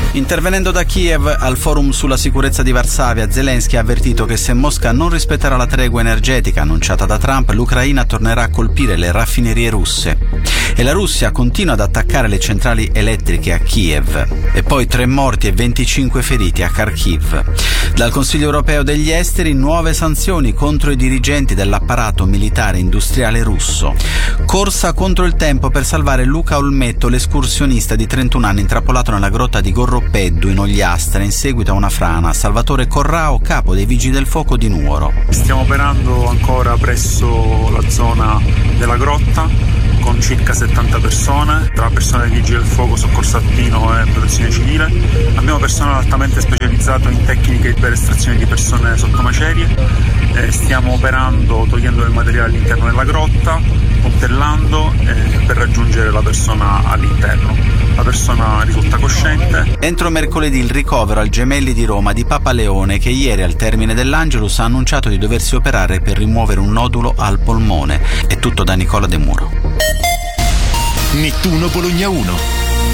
Intervenendo da Kiev al forum sulla sicurezza di Varsavia, Zelensky ha avvertito che se Mosca non rispetterà la tregua energetica annunciata da Trump, l'Ucraina tornerà a colpire le raffinerie russe. E la Russia continua ad attaccare le centrali elettriche a Kiev. E poi tre morti e venticinque feriti a Kharkiv. Dal Consiglio europeo degli esteri, nuove sanzioni contro i dirigenti dell'apparato militare industriale russo. Corsa contro il tempo per salvare Luca Olmetto, l'escursionista di trentuno anni intrappolato nella grotta di Gorropeddu in Ogliastra in seguito a una frana. Salvatore Corrao, capo dei Vigili del Fuoco di Nuoro. Stiamo operando ancora presso la zona della grotta con circa settanta persone, tra personale di Vigili del Fuoco, Soccorso Alpino e Protezione Civile. Abbiamo personale altamente specializzato in tecniche per estrazione di persone sotto macerie. Eh, stiamo operando togliendo del materiale all'interno della grotta, puntellando eh, per raggiungere la persona all'interno. La persona risulta cosciente. Entro mercoledì il ricovero al Gemelli di Roma di Papa Leone, che ieri al termine dell'Angelus ha annunciato di doversi operare per rimuovere un nodulo al polmone. È tutto da Nicola De Muro. Nettuno Bologna uno.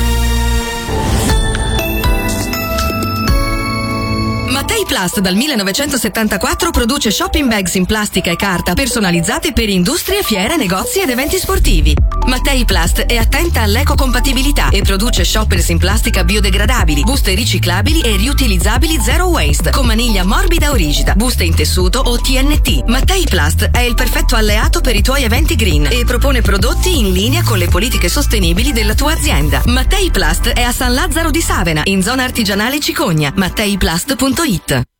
Mattei Plast dal millenovecentosettantaquattro produce shopping bags in plastica e carta personalizzate per industrie, fiere, negozi ed eventi sportivi. Mattei Plast è attenta all'ecocompatibilità e produce shoppers in plastica biodegradabili, buste riciclabili e riutilizzabili zero waste, con maniglia morbida o rigida, buste in tessuto o T N T. Mattei Plast è il perfetto alleato per i tuoi eventi green e propone prodotti in linea con le politiche sostenibili della tua azienda. Mattei Plast è a San Lazzaro di Savena, in zona artigianale Cicogna. matteiplast punto it.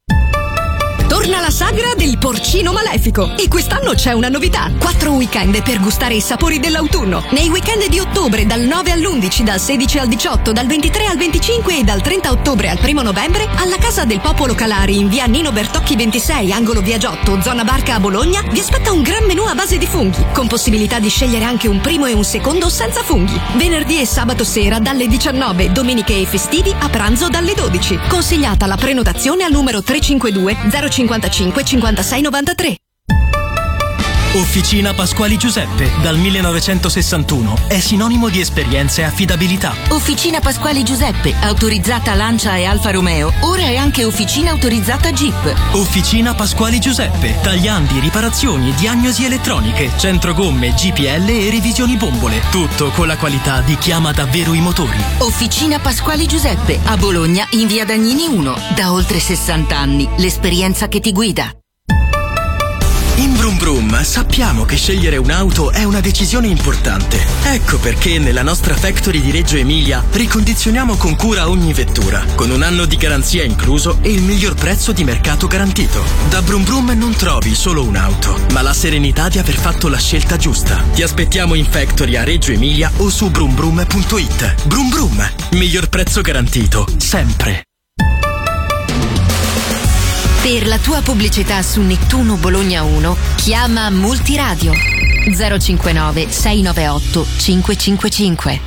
Torna la sagra del porcino malefico e quest'anno c'è una novità. Quattro weekend per gustare i sapori dell'autunno. Nei weekend di ottobre dal nove all'undici, dal sedici al diciotto, dal ventitré al venticinque e dal trenta ottobre al primo novembre alla Casa del Popolo Calari in via Nino Bertocchi ventisei, angolo via Giotto, zona Barca a Bologna, vi aspetta un gran menù a base di funghi, con possibilità di scegliere anche un primo e un secondo senza funghi. Venerdì e sabato sera dalle diciannove, domeniche e festivi a pranzo dalle dodici. Consigliata la prenotazione al numero tre cinque due zero cinquantacinque cinquantasei novantatré. Officina Pasquali Giuseppe, dal millenovecentosessantuno, è sinonimo di esperienza e affidabilità. Officina Pasquali Giuseppe, autorizzata Lancia e Alfa Romeo, ora è anche officina autorizzata Jeep. Officina Pasquali Giuseppe, tagliandi, riparazioni, diagnosi elettroniche, centro gomme, G P L e revisioni bombole. Tutto con la qualità di chi ama davvero i motori. Officina Pasquali Giuseppe, a Bologna, in via Dagnini uno, da oltre sessanta anni, l'esperienza che ti guida. In Brum Brum sappiamo che scegliere un'auto è una decisione importante. Ecco perché nella nostra factory di Reggio Emilia ricondizioniamo con cura ogni vettura, con un anno di garanzia incluso e il miglior prezzo di mercato garantito. Da Brum Brum non trovi solo un'auto, ma la serenità di aver fatto la scelta giusta. Ti aspettiamo in factory a Reggio Emilia o su brum brum punto it. Brum Brum, miglior prezzo garantito, sempre. Per la tua pubblicità su Nettuno Bologna uno, chiama Multiradio zero cinquantanove sei novantaotto cinque cinque cinque.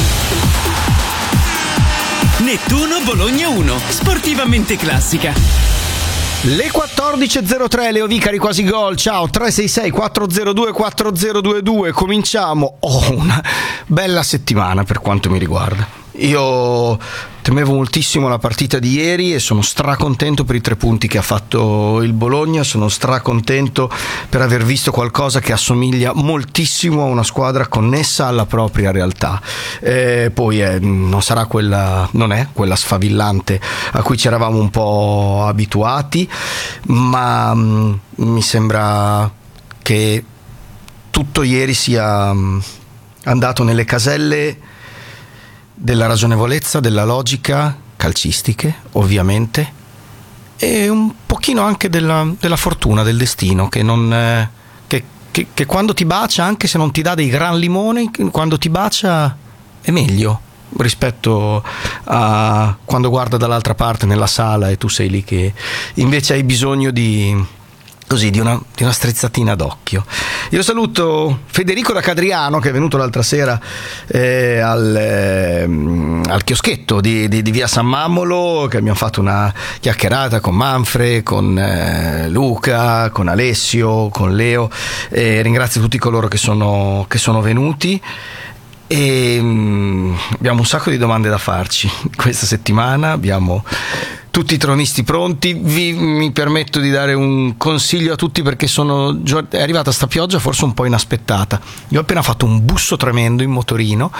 Nettuno Bologna uno, sportivamente classica. Le quattordici e zero tre, Leo Vicari, quasi gol. Ciao, tre sei sei quattro zero due quattro zero due due. Cominciamo. Oh, una bella settimana per quanto mi riguarda. Io temevo moltissimo la partita di ieri e sono stracontento per i tre punti che ha fatto il Bologna. Sono stracontento per aver visto qualcosa che assomiglia moltissimo a una squadra connessa alla propria realtà. E poi eh, non sarà quella, non è quella sfavillante a cui ci eravamo un po' abituati, ma mh, mi sembra che tutto ieri sia mh, andato nelle caselle della ragionevolezza, della logica, calcistiche ovviamente, e un pochino anche della, della fortuna, del destino, che, non, eh, che, che, che quando ti bacia, anche se non ti dà dei gran limoni, quando ti bacia è meglio rispetto a quando guarda dall'altra parte nella sala e tu sei lì che invece hai bisogno di così di una, di una strizzatina d'occhio. Io saluto Federico da Cadriano, che è venuto l'altra sera eh, al, eh, al chioschetto di, di, di via San Mammolo, che abbiamo fatto una chiacchierata con Manfred, con eh, Luca, con Alessio, con Leo, e ringrazio tutti coloro che sono, che sono venuti. e mh, abbiamo un sacco di domande da farci questa settimana, abbiamo tutti i tronisti pronti. Vi, mi permetto di dare un consiglio a tutti perché sono, è arrivata sta pioggia forse un po' inaspettata. Io ho appena fatto un busso tremendo in motorino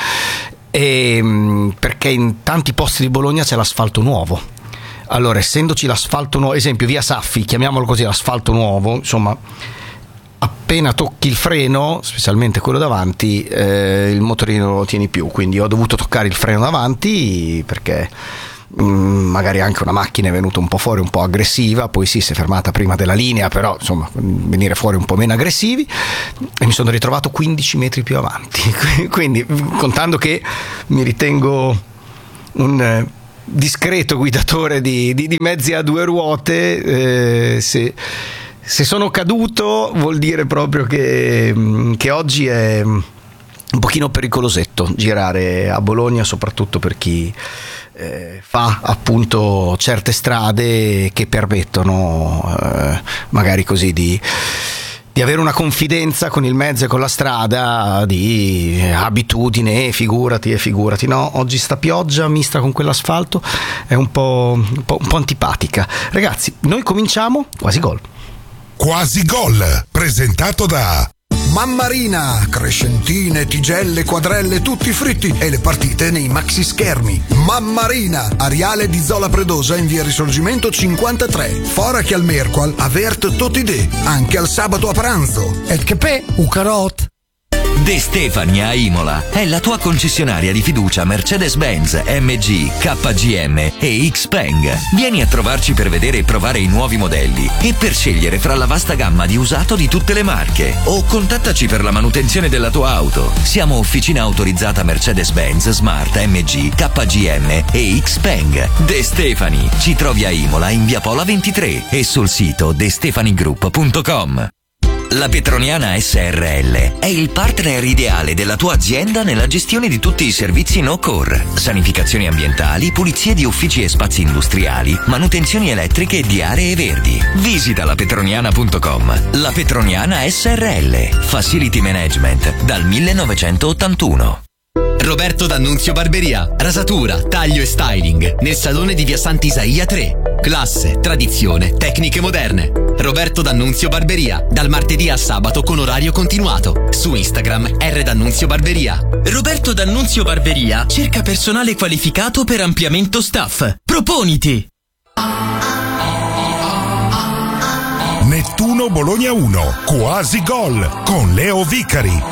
e, perché in tanti posti di Bologna c'è l'asfalto nuovo. Allora, essendoci l'asfalto nuovo, esempio via Saffi, chiamiamolo così, l'asfalto nuovo, insomma, appena tocchi il freno, specialmente quello davanti, eh, il motorino lo tieni più, quindi ho dovuto toccare il freno davanti perché magari anche una macchina è venuta un po' fuori, un po' aggressiva, poi sì, si è fermata prima della linea, però insomma venire fuori un po' meno aggressivi, e mi sono ritrovato quindici metri più avanti. Quindi, contando che mi ritengo un eh, discreto guidatore di, di, di mezzi a due ruote, eh, se, se sono caduto vuol dire proprio che, che oggi è un pochino pericolosetto girare a Bologna, soprattutto per chi Eh, fa appunto certe strade che permettono eh, magari così di, di avere una confidenza con il mezzo e con la strada, di abitudine, e figurati e figurati, no? Oggi sta pioggia mista con quell'asfalto è un po', un po', un po' antipatica. Ragazzi, noi cominciamo Quasi Gol. Quasi Gol, presentato da Mammarina, crescentine, tigelle, quadrelle, tutti fritti e le partite nei maxi schermi. Mammarina, Ariale di Zola Predosa in via Risorgimento cinquantatré. Fora che al Merqual, avert totidè, anche al sabato a pranzo. Et che pe, u carot. De Stefani a Imola è la tua concessionaria di fiducia Mercedes-Benz, M G, K G M e Xpeng. Vieni a trovarci per vedere e provare i nuovi modelli e per scegliere fra la vasta gamma di usato di tutte le marche, o contattaci per la manutenzione della tua auto. Siamo officina autorizzata Mercedes-Benz, Smart, M G, K G M e Xpeng. De Stefani, ci trovi a Imola in via Pola ventitré e sul sito de stefani group punto com. La Petroniana S R L è il partner ideale della tua azienda nella gestione di tutti i servizi no-core, sanificazioni ambientali, pulizie di uffici e spazi industriali, manutenzioni elettriche e di aree verdi. Visita la petroniana punto com. La Petroniana S R L, Facility Management dal millenovecentottantuno. Roberto D'Annunzio Barberia, rasatura, taglio e styling nel salone di via Sant'Isaia tre. Classe, tradizione, tecniche moderne. Roberto D'Annunzio Barberia, dal martedì al sabato con orario continuato. Su Instagram R D'Annunzio Barberia. Roberto D'Annunzio Barberia cerca personale qualificato per ampliamento staff. Proponiti! Nettuno Bologna uno, Quasi Gol con Leo Vicari.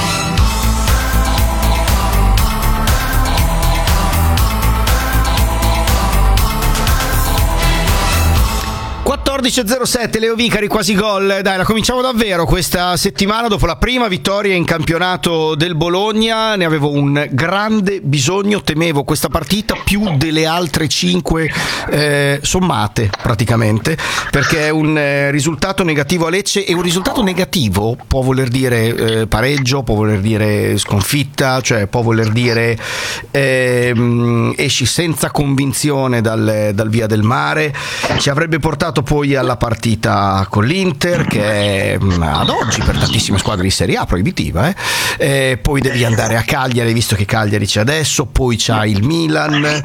quattordici e zero sette, Leo Vicari, Quasi Gol. Dai, la cominciamo davvero questa settimana. Dopo la prima vittoria in campionato del Bologna ne avevo un grande bisogno, temevo questa partita più delle altre cinque eh, sommate praticamente, perché è un eh, risultato negativo a Lecce, e un risultato negativo può voler dire eh, pareggio, può voler dire sconfitta, cioè può voler dire eh, esci senza convinzione dal, dal via del mare. Ci avrebbe portato poi alla partita con l'Inter, che è ad oggi per tantissime squadre di Serie A proibitiva, eh? Eh, poi devi andare a Cagliari, visto che Cagliari c'è adesso, poi c'ha il Milan.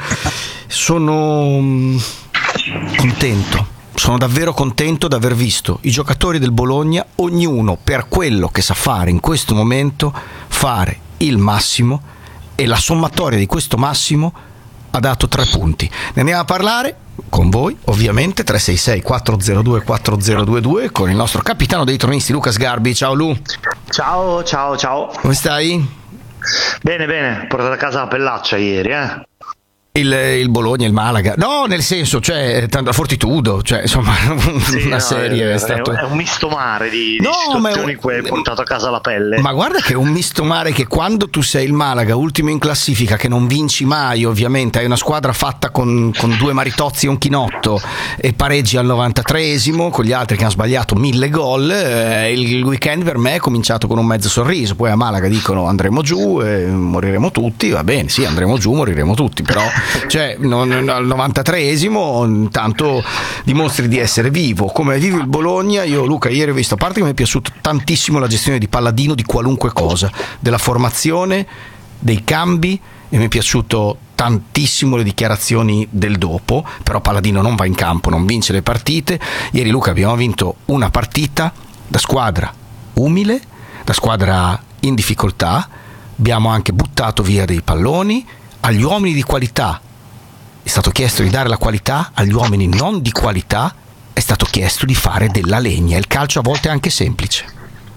Sono contento, sono davvero contento di aver visto i giocatori del Bologna, ognuno per quello che sa fare in questo momento, fare il massimo, e la sommatoria di questo massimo ha dato tre punti. Ne andiamo a parlare con voi, ovviamente, tre sei sei quattro zero due quattro zero due due, con il nostro capitano dei tronisti Luca Sgarbi. Ciao Lu. Ciao, ciao, ciao. Come stai? Bene, bene, ho portato a casa la pellaccia ieri, eh. Il, il Bologna, il Malaga, no, nel senso, cioè, tanto Fortitudo, cioè, insomma, sì, una no, serie è, è stato. È un misto mare di, no, di situazioni un... in cui hai portato a casa la pelle. Ma guarda che è un misto mare, che quando tu sei il Malaga, ultimo in classifica, che non vinci mai, ovviamente, hai una squadra fatta con, con due Maritozzi e un Chinotto, e pareggi al novantatreesimo con gli altri che hanno sbagliato mille gol. Eh, il weekend per me è cominciato con un mezzo sorriso. Poi a Malaga dicono andremo giù e moriremo tutti. Va bene, sì, andremo giù, moriremo tutti, però cioè non al novantatreesimo intanto dimostri di essere vivo. Come vive il Bologna? Io, Luca, ieri ho visto, a parte che mi è piaciuta tantissimo la gestione di Palladino di qualunque cosa, della formazione dei cambi e mi è piaciuto tantissimo le dichiarazioni del dopo. Però Palladino non va in campo, non vince le partite. Ieri, Luca, abbiamo vinto una partita da squadra umile, da squadra in difficoltà, abbiamo anche buttato via dei palloni. Agli uomini di qualità è stato chiesto di dare la qualità, agli uomini non di qualità è stato chiesto di fare della legna. Il calcio a volte è anche semplice.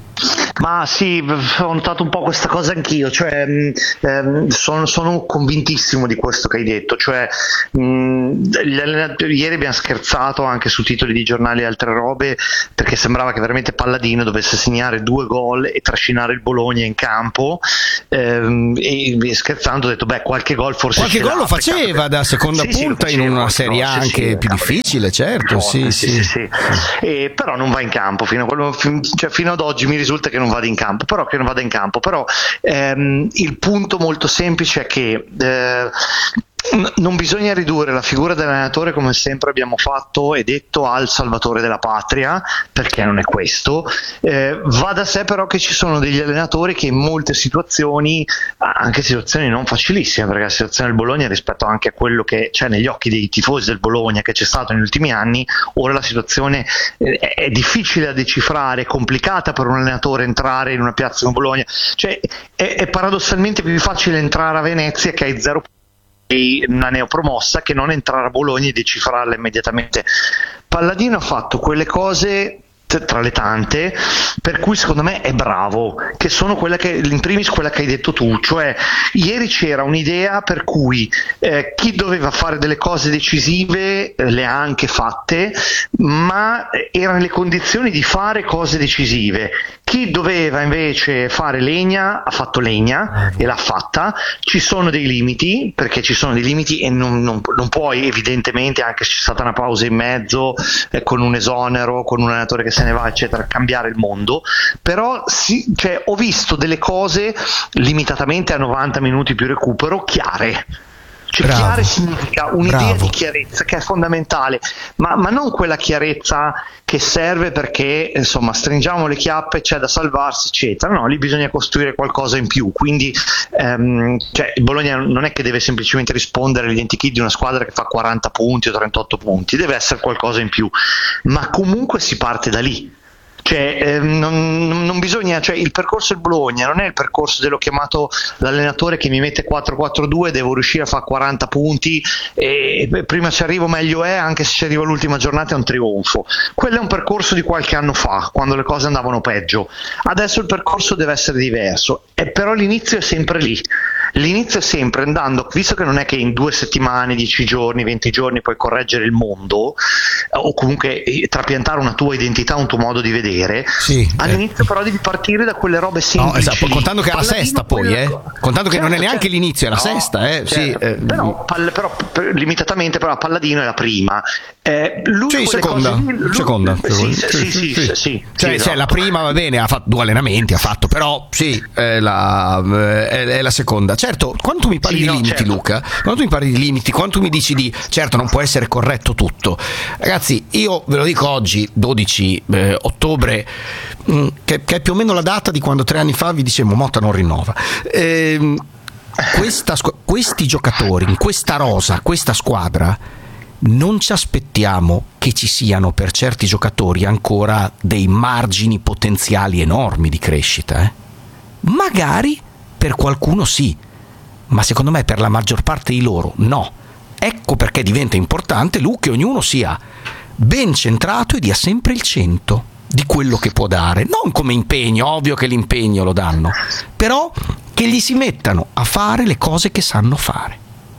Ma sì, ho notato un po' questa cosa anch'io, cioè ehm, sono, sono convintissimo di questo che hai detto, cioè mh, gli allenatori, ieri abbiamo scherzato anche su titoli di giornali e altre robe, perché sembrava che veramente Palladino dovesse segnare due gol e trascinare il Bologna in campo, ehm, e scherzando ho detto beh, qualche gol forse qualche gol lo faceva perché... da seconda sì, punta sì, in una Serie A no, anche sì, sì, più difficile, certo, sì, sì, sì, sì. sì. E, però non va in campo fino a quello, cioè, fino ad oggi mi risulta che non vada in campo, però che non vada in campo, però ehm, il punto molto semplice è che eh, non bisogna ridurre la figura dell'allenatore, come sempre abbiamo fatto e detto, al salvatore della patria, perché non è questo. Eh, va da sé però che ci sono degli allenatori che in molte situazioni, anche situazioni non facilissime, perché la situazione del Bologna rispetto anche a quello che c'è negli occhi dei tifosi del Bologna che c'è stato negli ultimi anni, ora la situazione è difficile da decifrare, è complicata per un allenatore entrare in una piazza come Bologna, cioè è, è paradossalmente più facile entrare a Venezia che hai zero una neopromossa che non entrare a Bologna e decifrarla immediatamente. Palladino ha fatto quelle cose tra le tante per cui secondo me è bravo, che sono quelle che, in primis quella che hai detto tu, cioè ieri c'era un'idea per cui eh, chi doveva fare delle cose decisive eh, le ha anche fatte, ma era nelle condizioni di fare cose decisive. Chi doveva invece fare legna ha fatto legna e l'ha fatta. Ci sono dei limiti, perché ci sono dei limiti e non, non, non puoi evidentemente, anche se c'è stata una pausa in mezzo eh, con un esonero, con un allenatore che se ne va eccetera, cambiare il mondo. Però sì, cioè, ho visto delle cose limitatamente a novanta minuti più recupero chiare. Cioè, bravo, chiare significa un'idea bravo. di chiarezza che è fondamentale, ma, ma non quella chiarezza che serve perché insomma stringiamo le chiappe, c'è da salvarsi eccetera, no, lì bisogna costruire qualcosa in più. Quindi ehm, cioè, il Bologna non è che deve semplicemente rispondere all'identikit di una squadra che fa quaranta punti o trentotto punti, deve essere qualcosa in più, ma comunque si parte da lì. Cioè, eh, non, non bisogna, cioè, il percorso del Bologna non è il percorso dello chiamato l'allenatore che mi mette quattro quattro due, devo riuscire a fare quaranta punti e prima ci arrivo meglio è, anche se ci arrivo all'ultima giornata è un trionfo. Quello è un percorso di qualche anno fa, quando le cose andavano peggio. Adesso il percorso deve essere diverso, e però l'inizio è sempre lì. L'inizio è sempre andando, visto che non è che in due settimane, dieci giorni, venti giorni puoi correggere il mondo o comunque trapiantare una tua identità, un tuo modo di vedere, sì, all'inizio eh. però devi partire da quelle robe semplici. No, esatto, contando che è la sesta poi, eh. contando che certo, non è neanche certo. l'inizio, è la no, sesta, eh. certo. sì, eh. Però, pal- però per, limitatamente però Palladino è la prima. Eh, lui sì, seconda, cose lì, lui, seconda. Sì, sì, sì, sì, sì, sì, sì, cioè, sì cioè, no. la prima va bene, ha fatto due allenamenti, ha fatto, però sì, è la, è, è la seconda. Certo, quando tu mi parli sì, di no, limiti, certo. Luca, quando tu mi parli di limiti, quando tu mi dici di certo non può essere corretto tutto, ragazzi, io ve lo dico oggi, dodici eh, ottobre, mh, che, che è più o meno la data di quando tre anni fa vi dicevo Motta non rinnova. Ehm, questa, questi giocatori, in questa rosa, questa squadra, non ci aspettiamo che ci siano per certi giocatori ancora dei margini potenziali enormi di crescita, eh? Magari per qualcuno sì, ma secondo me per la maggior parte di loro no. Ecco perché diventa importante, Lu, che ognuno sia ben centrato e dia sempre il cento di quello che può dare, non come impegno, ovvio che l'impegno lo danno, però che gli si mettano a fare le cose che sanno fare.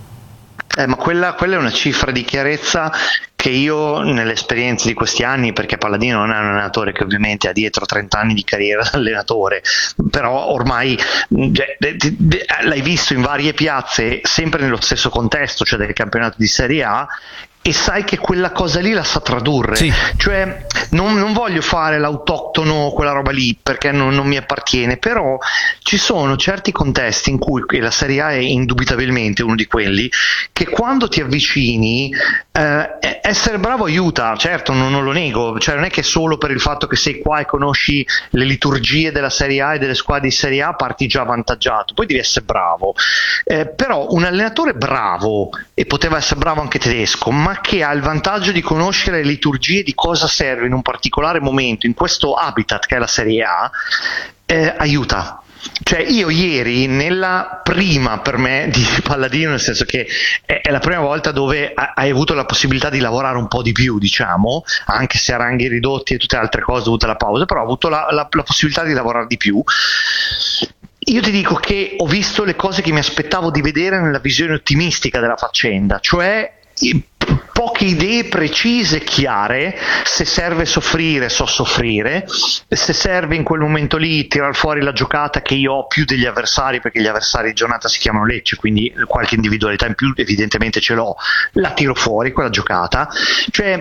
Eh, ma quella, quella è una cifra di chiarezza che io nelle esperienze di questi anni, perché Palladino non è un allenatore che ovviamente ha dietro trenta anni di carriera da allenatore, però ormai cioè, l'hai visto in varie piazze sempre nello stesso contesto, cioè del campionato di Serie A, e sai che quella cosa lì la sa tradurre, sì. Cioè non, non voglio fare l'autoctono, quella roba lì, perché non, non mi appartiene, però ci sono certi contesti in cui, e la Serie A è indubitabilmente uno di quelli, che quando ti avvicini eh, essere bravo aiuta, certo, non, non lo nego, cioè non è che solo per il fatto che sei qua e conosci le liturgie della Serie A e delle squadre di Serie A parti già avvantaggiato, poi devi essere bravo, eh, però un allenatore bravo, e poteva essere bravo anche Tedesco, ma che ha il vantaggio di conoscere le liturgie di cosa serve in un particolare momento in questo habitat che è la Serie A, eh, aiuta. Cioè io ieri nella prima per me di Palladino, nel senso che è, è la prima volta dove ha, hai avuto la possibilità di lavorare un po' di più, diciamo, anche se a ranghi ridotti e tutte le altre cose dovute alla pausa, però ho avuto la, la, la possibilità di lavorare di più. Io ti dico che ho visto le cose che mi aspettavo di vedere nella visione ottimistica della faccenda, cioè poche idee precise, chiare. Se serve soffrire, so soffrire, se serve in quel momento lì tirar fuori la giocata che io ho più degli avversari, perché gli avversari di giornata si chiamano Lecce, quindi qualche individualità in più evidentemente ce l'ho, la tiro fuori quella giocata. Cioè